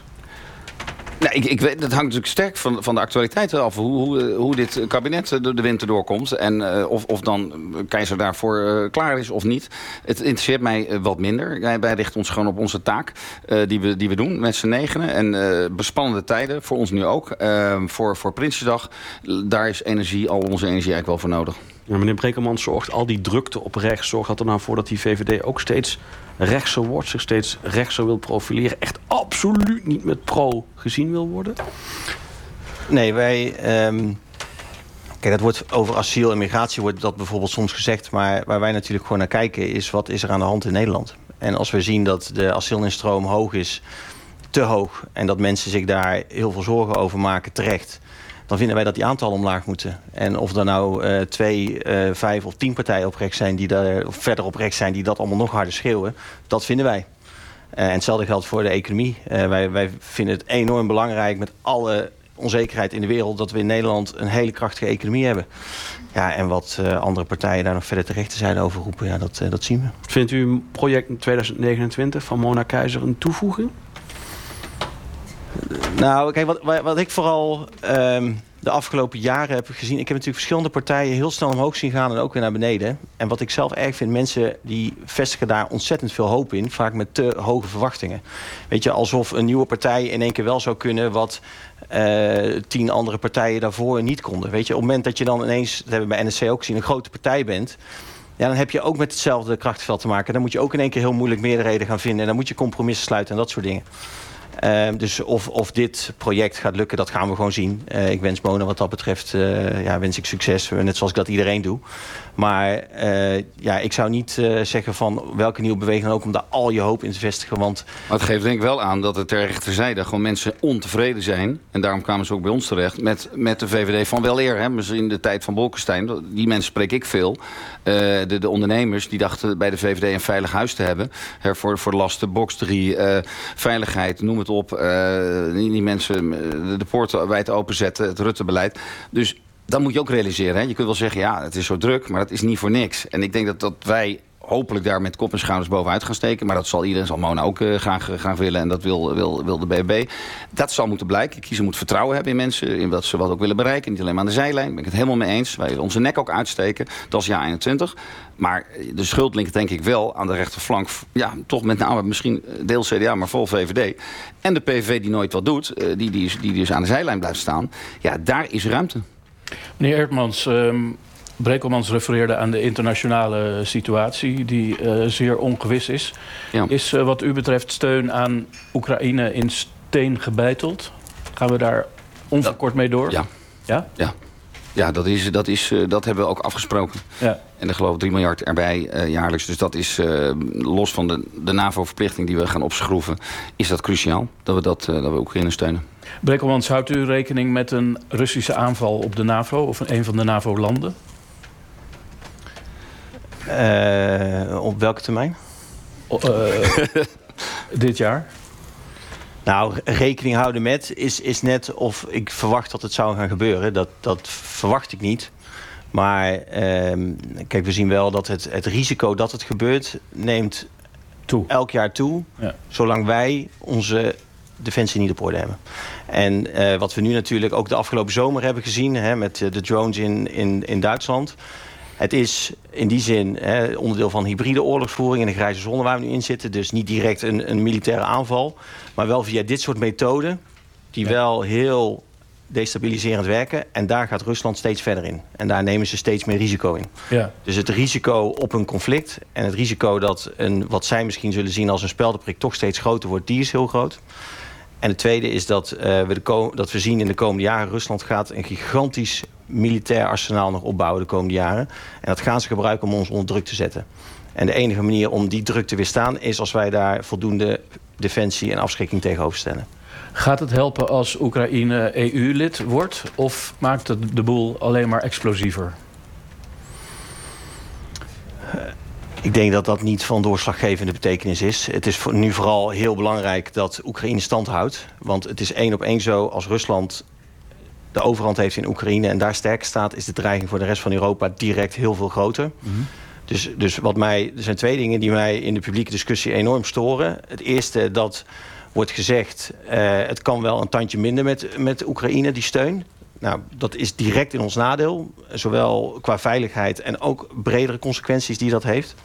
Nou, ik, ik weet, dat hangt natuurlijk sterk van, van de actualiteit af. Hoe, hoe, hoe dit kabinet de, de winter doorkomt. En uh, of, of dan Keizer daarvoor uh, klaar is of niet. Het interesseert mij uh, wat minder. Wij, wij richten ons gewoon op onze taak. Uh, die, we, die we doen met z'n negenen. En uh, bespannende tijden. Voor ons nu ook. Uh, voor, voor Prinsjesdag. Daar is energie, al onze energie eigenlijk wel voor nodig. Ja, meneer Brekelmans, zorgt al die drukte op rechts... zorgt dat er nou voor dat die V V D ook steeds rechtser wordt... zich steeds rechtser wil profileren... echt absoluut niet met pro gezien wil worden? Nee, wij... Um, kijk, dat wordt over asiel en migratie wordt dat bijvoorbeeld soms gezegd... maar waar wij natuurlijk gewoon naar kijken is... wat is er aan de hand in Nederland? En als we zien dat de asielinstroom hoog is... te hoog... en dat mensen zich daar heel veel zorgen over maken terecht... dan vinden wij dat die aantallen omlaag moeten. En of er nou uh, twee, uh, vijf of tien partijen op rechts zijn... die daar, of verder op rechts zijn die dat allemaal nog harder schreeuwen... dat vinden wij. Uh, en hetzelfde geldt voor de economie. Uh, wij, wij vinden het enorm belangrijk met alle onzekerheid in de wereld... dat we in Nederland een hele krachtige economie hebben. Ja, en wat uh, andere partijen daar nog verder terecht te zijn over roepen... Ja, dat, uh, dat zien we. Vindt u een project in tweeduizend negenentwintig van Mona Keizer een toevoeging? Nou, kijk, wat, wat ik vooral um, de afgelopen jaren heb gezien... ik heb natuurlijk verschillende partijen heel snel omhoog zien gaan... en ook weer naar beneden. En wat ik zelf erg vind, mensen die vestigen daar ontzettend veel hoop in... vaak met te hoge verwachtingen. Weet je, alsof een nieuwe partij in één keer wel zou kunnen... wat uh, tien andere partijen daarvoor niet konden. Weet je, op het moment dat je dan ineens... dat hebben we bij N S C ook gezien, een grote partij bent... ja, dan heb je ook met hetzelfde krachtenveld te maken. Dan moet je ook in één keer heel moeilijk meerderheden gaan vinden... en dan moet je compromissen sluiten en dat soort dingen. Uh, dus of, of dit project gaat lukken, dat gaan we gewoon zien. Uh, ik wens Mona wat dat betreft, uh, ja, wens ik succes. Net zoals ik dat iedereen doe. Maar uh, ja, ik zou niet uh, zeggen van welke nieuwe beweging dan ook... om daar al je hoop in te vestigen. Want... Maar het geeft denk ik wel aan dat het ter rechterzijde... gewoon mensen ontevreden zijn. En daarom kwamen ze ook bij ons terecht. Met, met de V V D van weleer. Hè, in de tijd van Bolkestein. Die mensen spreek ik veel. Uh, de, de ondernemers die dachten bij de V V D een veilig huis te hebben. Her, voor, voor de lasten, box drie, uh, veiligheid, noem het op. Uh, die, die mensen de, de poorten wijd openzetten. Het Rutte-beleid. Dus... dat moet je ook realiseren. Hè? Je kunt wel zeggen, ja, het is zo druk, maar dat is niet voor niks. En ik denk dat, dat wij hopelijk daar met kop en schouders bovenuit gaan steken. Maar dat zal iedereen, zal Mona ook uh, graag, graag willen. En dat wil, wil, wil de B B. Dat zal moeten blijken. De kiezer moet vertrouwen hebben in mensen. In wat ze wat ook willen bereiken. Niet alleen maar aan de zijlijn. Daar ben ik het helemaal mee eens. Wij willen onze nek ook uitsteken. Dat is jaar eenentwintig. Maar de schuld ligt denk ik wel aan de rechterflank. Ja, toch met name misschien deels C D A, maar vol V V D. En de P V V die nooit wat doet. Uh, die, die, die dus aan de zijlijn blijft staan. Ja, daar is ruimte. Meneer Eertmans, um, Brekelmans refereerde aan de internationale situatie die uh, zeer ongewis is. Ja. Is uh, wat u betreft steun aan Oekraïne in steen gebeiteld? Gaan we daar onverkort mee door? Ja. Ja? Ja. Ja, dat, is, dat, is, uh, dat hebben we ook afgesproken. Ja. En er geloof ik drie miljard erbij uh, jaarlijks. Dus dat is, uh, los van de, de NAVO-verplichting die we gaan opschroeven, is dat cruciaal dat we, dat, uh, dat we Oekraïne steunen. Brekelmans, houdt u rekening met een Russische aanval op de NAVO of een van de NAVO-landen? Uh, op welke termijn? Uh, dit jaar? Nou, rekening houden met is, is net of ik verwacht dat het zou gaan gebeuren. Dat, dat verwacht ik niet. Maar uh, kijk, we zien wel dat het, het risico dat het gebeurt neemt toe. elk jaar toe. Ja. Zolang wij onze defensie niet op orde hebben. En uh, wat we nu natuurlijk ook de afgelopen zomer hebben gezien, hè, met de drones in, in, in Duitsland. Het is in die zin hè, onderdeel van hybride oorlogsvoering in de grijze zone waar we nu in zitten. Dus niet direct een, een militaire aanval. Maar wel via dit soort methoden die ja. wel heel destabiliserend werken. En daar gaat Rusland steeds verder in. En daar nemen ze steeds meer risico in. Ja. Dus het risico op een conflict en het risico dat een, wat zij misschien zullen zien als een speldenprik toch steeds groter wordt, die is heel groot. En het tweede is dat, uh, we, de ko- dat we zien in de komende jaren, Rusland gaat een gigantisch militair arsenaal nog opbouwen de komende jaren. En dat gaan ze gebruiken om ons onder druk te zetten. En de enige manier om die druk te weerstaan is als wij daar voldoende defensie en afschrikking tegenover stellen. Gaat het helpen als Oekraïne E U-lid wordt? Of maakt het de boel alleen maar explosiever? Uh, ik denk dat dat niet van doorslaggevende betekenis is. Het is nu vooral heel belangrijk dat Oekraïne stand houdt. Want het is één op één zo als Rusland de overhand heeft in Oekraïne en daar sterk staat, is de dreiging voor de rest van Europa direct heel veel groter. Mm-hmm. Dus, dus wat mij, er zijn twee dingen die mij in de publieke discussie enorm storen. Het eerste, dat wordt gezegd, uh, het kan wel een tandje minder met, met Oekraïne, die steun. Nou, dat is direct in ons nadeel. Zowel qua veiligheid en ook bredere consequenties die dat heeft.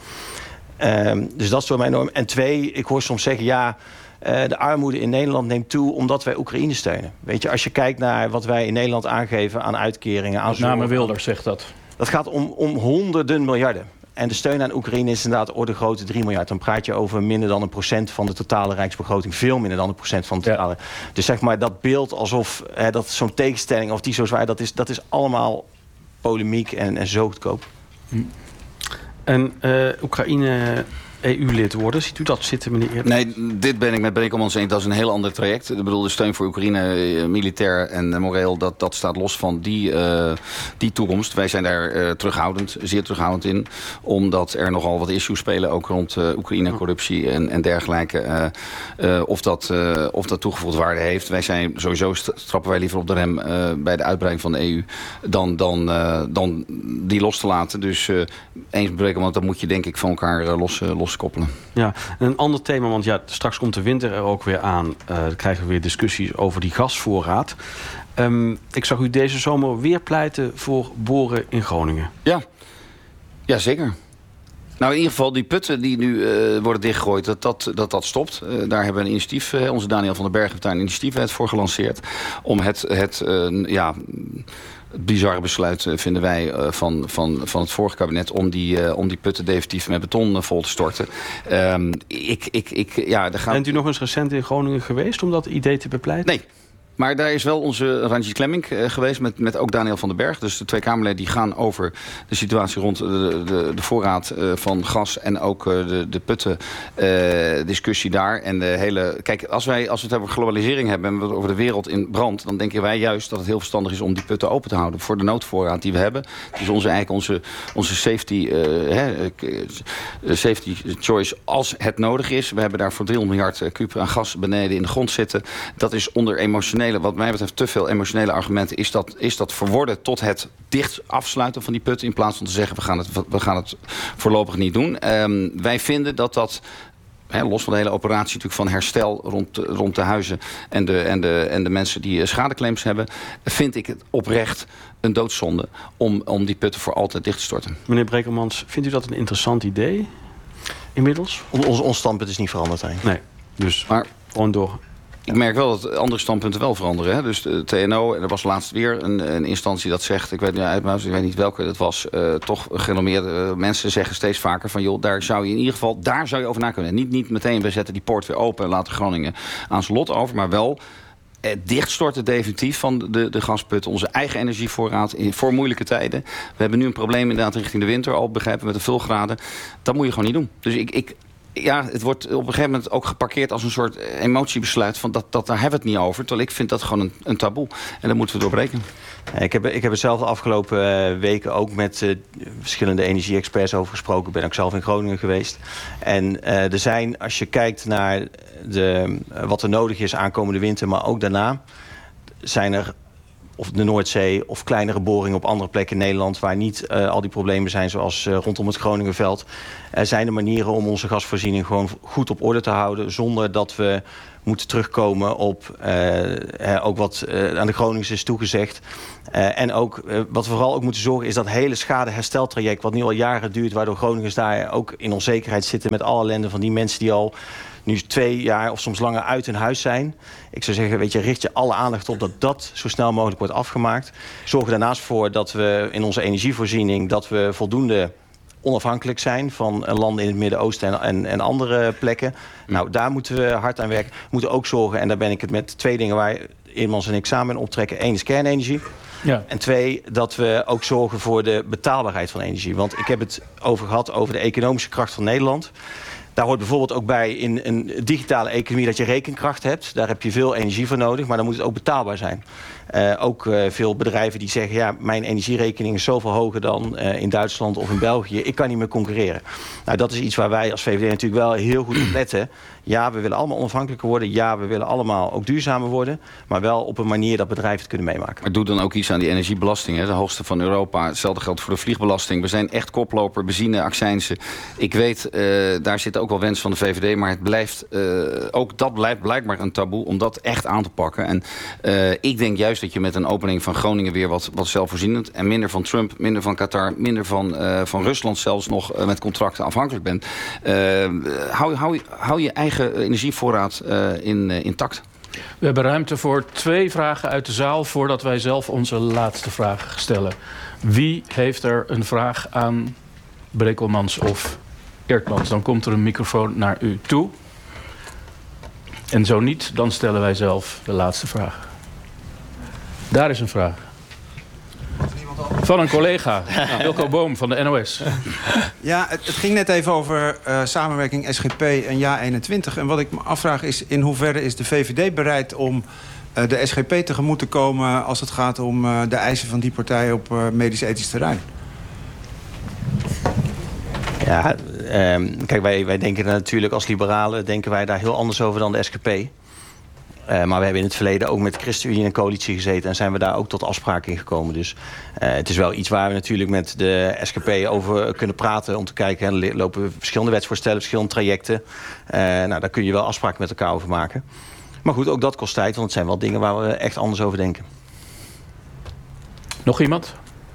Um, dus dat is door mij enorm. En twee, ik hoor soms zeggen, ja, Uh, de armoede in Nederland neemt toe omdat wij Oekraïne steunen. Weet je, als je kijkt naar wat wij in Nederland aangeven aan uitkeringen, aan Met name Wilders zegt dat. Dat gaat om, om honderden miljarden. En de steun aan Oekraïne is inderdaad orde grootte drie miljard. Dan praat je over minder dan een procent van de totale rijksbegroting. Veel minder dan een procent van de totale. Ja. Dus zeg maar dat beeld alsof hè, dat zo'n tegenstelling of die zo zwaar, dat is, dat is allemaal polemiek en, en zo goedkoop. Hm. En uh, Oekraïne E U-lid worden. Ziet u dat zitten, meneer Eerdmans? Nee, dit ben ik met Brekelmans eens. Dat is een heel ander traject. Ik bedoel, de steun voor Oekraïne, militair en moreel, dat, dat staat los van die, uh, die toekomst. Wij zijn daar uh, terughoudend, zeer terughoudend in. Omdat er nogal wat issues spelen, ook rond uh, Oekraïne, corruptie en, en dergelijke. Uh, uh, of, dat, uh, of dat toegevoegde waarde heeft. Wij zijn sowieso, trappen wij liever op de rem uh, bij de uitbreiding van de E U dan, dan, uh, dan die los te laten. Dus uh, eens Brekelmans, dat moet je denk ik van elkaar uh, los, uh, los koppelen. Ja, en een ander thema, want ja, straks komt de winter er ook weer aan. Uh, dan krijgen we weer discussies over die gasvoorraad. Um, ik zag u deze zomer weer pleiten voor boren in Groningen. Ja, ja zeker. Nou, in ieder geval die putten die nu uh, worden dichtgegooid, dat dat, dat, dat stopt. Uh, daar hebben we een initiatief, uh, onze Daniel van den Berg heeft daar een initiatiefwet voor gelanceerd. Om het, het uh, ja... Het bizarre besluit uh, vinden wij uh, van, van, van het vorige kabinet om die, uh, om die putten definitief met beton uh, vol te storten. Um, ik, ik, ik, ja, daar gaat... Bent u nog eens recent in Groningen geweest om dat idee te bepleiten? Nee. Maar daar is wel onze Ranjit Klemmink uh, geweest met, met ook Daniel van den Berg. Dus de twee Kamerleden die gaan over de situatie rond de, de, de voorraad uh, van gas en ook uh, de, de putten uh, discussie daar. En de hele, kijk, als, wij, als we het over globalisering hebben en we het over de wereld in brand, dan denken wij juist dat het heel verstandig is om die putten open te houden voor de noodvoorraad die we hebben. Het is onze, eigenlijk onze, onze safety, uh, hè, safety choice als het nodig is. We hebben daar voor driehonderd miljard kuub aan gas beneden in de grond zitten. Dat is onder emotionele, wat mij betreft te veel emotionele argumenten, is dat, is dat verworden tot het dicht afsluiten van die putten in plaats van te zeggen we gaan het, we gaan het voorlopig niet doen. Um, wij vinden dat dat, He, los van de hele operatie natuurlijk van herstel rond, rond de huizen en de, en, de, en de mensen die schadeclaims hebben, vind ik het oprecht een doodzonde om, om die putten voor altijd dicht te storten. Meneer Brekelmans, vindt u dat een interessant idee inmiddels? Ons, ons standpunt is niet veranderd. Hè? Nee, dus maar gewoon door. Ik merk wel dat andere standpunten wel veranderen. Hè? Dus de T N O, en er was laatst weer een, een instantie dat zegt... ik weet, ja, ik weet niet welke het was... Uh, toch gerenommeerde uh, mensen zeggen steeds vaker van... joh, daar zou je in ieder geval daar zou je over na kunnen. Niet, niet meteen, we zetten die poort weer open... en laten Groningen aan zijn lot over, maar wel... Eh, dichtstorten definitief van de, de gasput. Onze eigen energievoorraad in, voor moeilijke tijden. We hebben nu een probleem inderdaad richting de winter... al begrijpen met de vulgraden. Dat moet je gewoon niet doen. Dus ik... ik Ja, het wordt op een gegeven moment ook geparkeerd als een soort emotiebesluit... van dat, dat, daar hebben we het niet over. Terwijl ik vind dat gewoon een, een taboe. En daar moeten we doorbreken. Ik heb, ik heb er zelf de afgelopen uh, weken ook met uh, verschillende energie-experts over gesproken. Ik ben ook zelf in Groningen geweest. En uh, er zijn, als je kijkt naar de, uh, wat er nodig is aankomende winter... maar ook daarna, zijn er... of de Noordzee of kleinere boringen op andere plekken in Nederland... waar niet uh, al die problemen zijn zoals uh, rondom het Groningenveld. Er zijn er manieren om onze gasvoorziening gewoon goed op orde te houden... zonder dat we moeten terugkomen op uh, ook wat uh, aan de Groningers is toegezegd. Uh, en ook uh, wat we vooral ook moeten zorgen is dat hele schadehersteltraject... wat nu al jaren duurt, waardoor Groningers daar ook in onzekerheid zitten... met alle ellende van die mensen die al... nu twee jaar of soms langer uit hun huis zijn. Ik zou zeggen, weet je, richt je alle aandacht op dat dat zo snel mogelijk wordt afgemaakt. Zorg er daarnaast voor dat we in onze energievoorziening... dat we voldoende onafhankelijk zijn van landen in het Midden-Oosten en, en, en andere plekken. Nou, daar moeten we hard aan werken. We moeten ook zorgen, en daar ben ik het met twee dingen... waar Eerdmans en ik samen in optrekken. Eén is kernenergie. Ja. En twee, dat we ook zorgen voor de betaalbaarheid van energie. Want ik heb het over gehad over de economische kracht van Nederland... Daar hoort bijvoorbeeld ook bij in een digitale economie dat je rekenkracht hebt. Daar heb je veel energie voor nodig, maar dan moet het ook betaalbaar zijn. Uh, ook uh, veel bedrijven die zeggen... ja, mijn energierekening is zoveel hoger dan uh, in Duitsland of in België. Ik kan niet meer concurreren. Nou, dat is iets waar wij als V V D natuurlijk wel heel goed op letten. Ja, we willen allemaal onafhankelijker worden. Ja, we willen allemaal ook duurzamer worden. Maar wel op een manier dat bedrijven het kunnen meemaken. Maar doe dan ook iets aan die energiebelasting. Hè? De hoogste van Europa. Hetzelfde geldt voor de vliegbelasting. We zijn echt koploper. Benzine, accijnsen. Ik weet, uh, daar zit ook wel wens van de V V D. Maar het blijft, uh, ook dat blijft blijkbaar een taboe om dat echt aan te pakken. En uh, ik denk juist dat je met een opening van Groningen weer wat, wat zelfvoorzienend... en minder van Trump, minder van Qatar, minder van, uh, van Rusland zelfs nog uh, met contracten afhankelijk bent. Uh, hou, hou, hou je eigen energievoorraad uh, in, uh, intact. We hebben ruimte voor twee vragen uit de zaal... voordat wij zelf onze laatste vraag stellen. Wie heeft er een vraag aan Brekelmans of Eerdmans? Dan komt er een microfoon naar u toe. En zo niet, dan stellen wij zelf de laatste vraag. Daar is een vraag. Van een collega, Wilco Boom van de N O S. Ja, het, het ging net even over uh, samenwerking S G P en Ja eenentwintig. En wat ik me afvraag is, in hoeverre is de V V D bereid om uh, de S G P tegemoet te komen... als het gaat om uh, de eisen van die partij op uh, medisch-ethisch terrein? Ja, um, kijk, wij, wij denken natuurlijk als liberalen... denken wij daar heel anders over dan de S G P. Uh, maar we hebben in het verleden ook met de ChristenUnie in een coalitie gezeten... en zijn we daar ook tot afspraken in gekomen. Dus uh, het is wel iets waar we natuurlijk met de S G P over kunnen praten... om te kijken, er lopen verschillende wetsvoorstellen, verschillende trajecten. Uh, nou, daar kun je wel afspraken met elkaar over maken. Maar goed, ook dat kost tijd, want het zijn wel dingen waar we echt anders over denken. Nog iemand?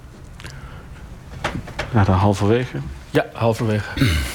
Ja, dan halverwege. Ja, halverwege.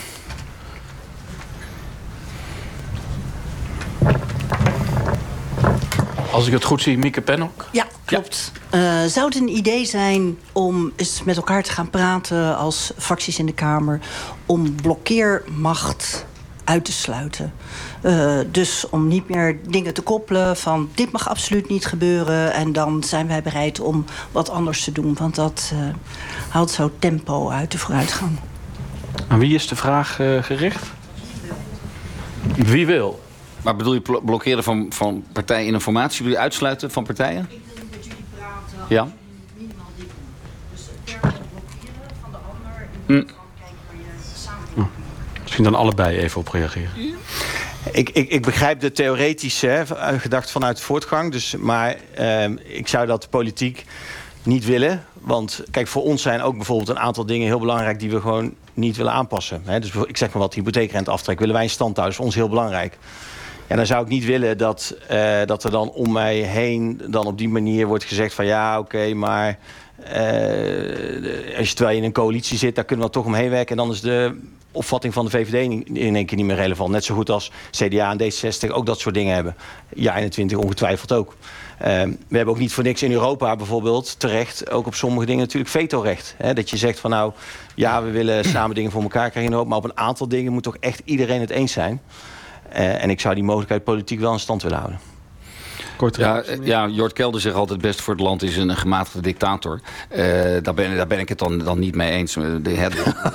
Als ik het goed zie, Mieke Pennock. Ja, klopt. Ja. Uh, zou het een idee zijn om eens met elkaar te gaan praten... als fracties in de Kamer, om blokkeermacht uit te sluiten? Uh, dus om niet meer dingen te koppelen van... dit mag absoluut niet gebeuren... en dan zijn wij bereid om wat anders te doen. Want dat uh, haalt zo tempo uit de vooruitgang. Aan wie is de vraag uh, gericht? Wie wil? Maar bedoel je blokkeren van, van partijen in een formatie? Bedoel je uitsluiten van partijen? Ik wil dat jullie praten ja. over minimaal dit doen. Dus het termen blokkeren van de ander... en mm. dan kijken waar je samen kan. Mm. Misschien dan allebei even op reageren. Ik, ik, ik begrijp de theoretische gedachte vanuit de voortgang. Dus, maar uh, ik zou dat politiek niet willen. Want kijk, voor ons zijn ook bijvoorbeeld een aantal dingen heel belangrijk... die we gewoon niet willen aanpassen. Hè? Dus ik zeg maar wat, hypotheekrenteaftrek willen wij in stand houden. Dat is voor ons heel belangrijk. En dan zou ik niet willen dat, uh, dat er dan om mij heen... dan op die manier wordt gezegd van ja, oké, okay, maar... Uh, als je terwijl je in een coalitie zit, daar kunnen we toch omheen werken. En dan is de opvatting van de V V D in één keer niet meer relevant. Net zo goed als C D A en D zesenzestig ook dat soort dingen hebben. Ja, eenentwintig ongetwijfeld ook. Uh, we hebben ook niet voor niks in Europa bijvoorbeeld terecht, ook op sommige dingen natuurlijk vetorecht. Hè? Dat je zegt van nou, ja, we willen samen dingen voor elkaar krijgen in Europa, maar op een aantal dingen moet toch echt iedereen het eens zijn. Uh, en ik zou die mogelijkheid politiek wel in stand willen houden. Ja, ja, Jort Kelder zegt altijd: het beste voor het land is een gematigde dictator. Uh, daar, ben, daar ben ik het dan, dan niet mee eens. De, het,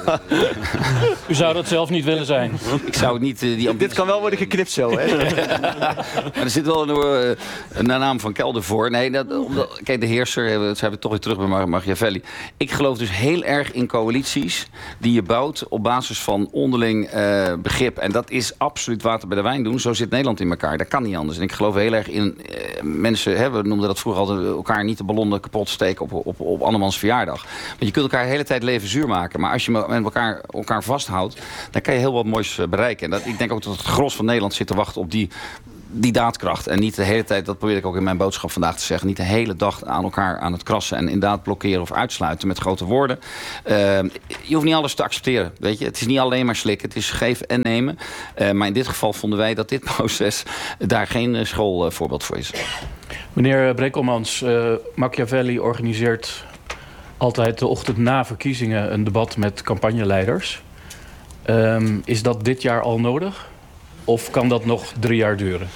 U zou dat zelf niet willen zijn? Ik zou het niet... Uh, die Dit kan wel worden geknipt zo, hè? Maar er zit wel een, uh, een naam van Kelder voor. Nee, dat, omdat, kijk, de heerser, dat zijn we toch weer terug bij Machiavelli. Ik geloof dus heel erg in coalities die je bouwt op basis van onderling uh, begrip. En dat is absoluut water bij de wijn doen. Zo zit Nederland in elkaar. Dat kan niet anders. En ik geloof heel erg in... Mensen, hè, we noemden dat vroeger altijd, elkaar niet de ballonnen kapot steken op, op, op andermans verjaardag. Want je kunt elkaar de hele tijd leven zuur maken. Maar als je met elkaar, elkaar vasthoudt, dan kan je heel wat moois bereiken. En dat, ik denk ook dat het gros van Nederland zit te wachten op die, die daadkracht. En niet de hele tijd, dat probeer ik ook in mijn boodschap vandaag te zeggen, niet de hele dag aan elkaar aan het krassen en inderdaad blokkeren of uitsluiten met grote woorden. Uh, je hoeft niet alles te accepteren. Weet je? Het is niet alleen maar slikken, het is geven en nemen. Uh, maar in dit geval vonden wij dat dit proces daar geen schoolvoorbeeld voor is. Meneer Brekelmans, uh, Machiavelli organiseert altijd de ochtend na verkiezingen een debat met campagneleiders. Um, is dat dit jaar al nodig? Of kan dat nog drie jaar duren?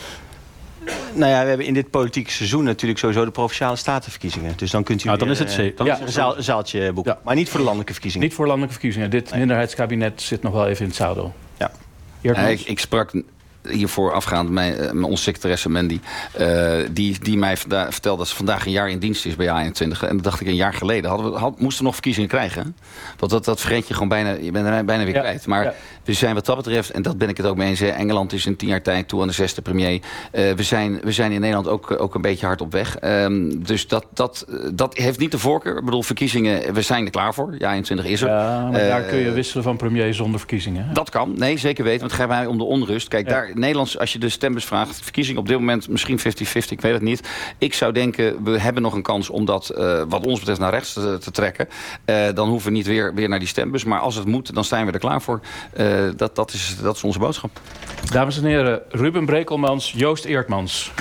Nou ja, we hebben in dit politieke seizoen natuurlijk sowieso de Provinciale Statenverkiezingen. Dus dan kunt u nou, dan weer, is het, dan ja, is het een, zaal, een zaaltje boeken. Ja. Maar niet voor de landelijke verkiezingen. Niet voor landelijke verkiezingen. Dit nee. minderheidskabinet zit nog wel even in het zadel. Ja. Nee, ik, ik sprak hiervoor afgaand mijn, uh, onze secretaresse Mandy. Uh, die, die mij vanda- vertelde dat ze vandaag een jaar in dienst is bij A eenentwintig. En dat dacht ik een jaar geleden. Hadden we, had, moesten we nog verkiezingen krijgen. Want dat, dat vergeet je gewoon bijna, je bent er bijna weer ja. kwijt. Maar ja. we zijn wat dat betreft, en dat ben ik het ook mee eens. Engeland is in tien jaar tijd toe aan de zesde premier. Uh, we, zijn, we zijn in Nederland ook, ook een beetje hard op weg. Um, dus dat, dat, dat heeft niet de voorkeur. Ik bedoel, verkiezingen, we zijn er klaar voor. Ja, eenentwintig is er. Ja, maar uh, daar kun je uh, wisselen van premier zonder verkiezingen. Hè? Dat kan. Nee, zeker weten. Want het gaat mij om de onrust. Kijk, ja. daar Nederlands, als je de stembus vraagt, verkiezing op dit moment misschien vijftig vijftig, ik weet het niet. Ik zou denken, we hebben nog een kans om dat, uh, wat ons betreft, naar rechts te, te trekken. Uh, dan hoeven we niet weer, weer naar die stembus. Maar als het moet, dan zijn we er klaar voor. Uh, dat, dat, is, dat is onze boodschap. Dames en heren, Ruben Brekelmans, Joost Eertmans.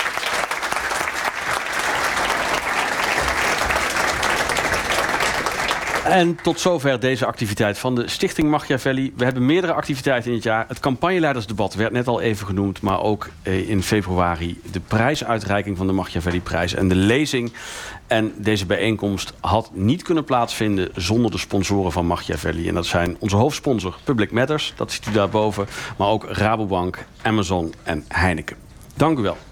En tot zover deze activiteit van de Stichting Machiavelli. We hebben meerdere activiteiten in het jaar. Het campagneleidersdebat werd net al even genoemd. Maar ook in februari de prijsuitreiking van de Machiavelli-prijs en de lezing. En deze bijeenkomst had niet kunnen plaatsvinden zonder de sponsoren van Machiavelli. En dat zijn onze hoofdsponsor Public Matters, dat ziet u daarboven. Maar ook Rabobank, Amazon en Heineken. Dank u wel.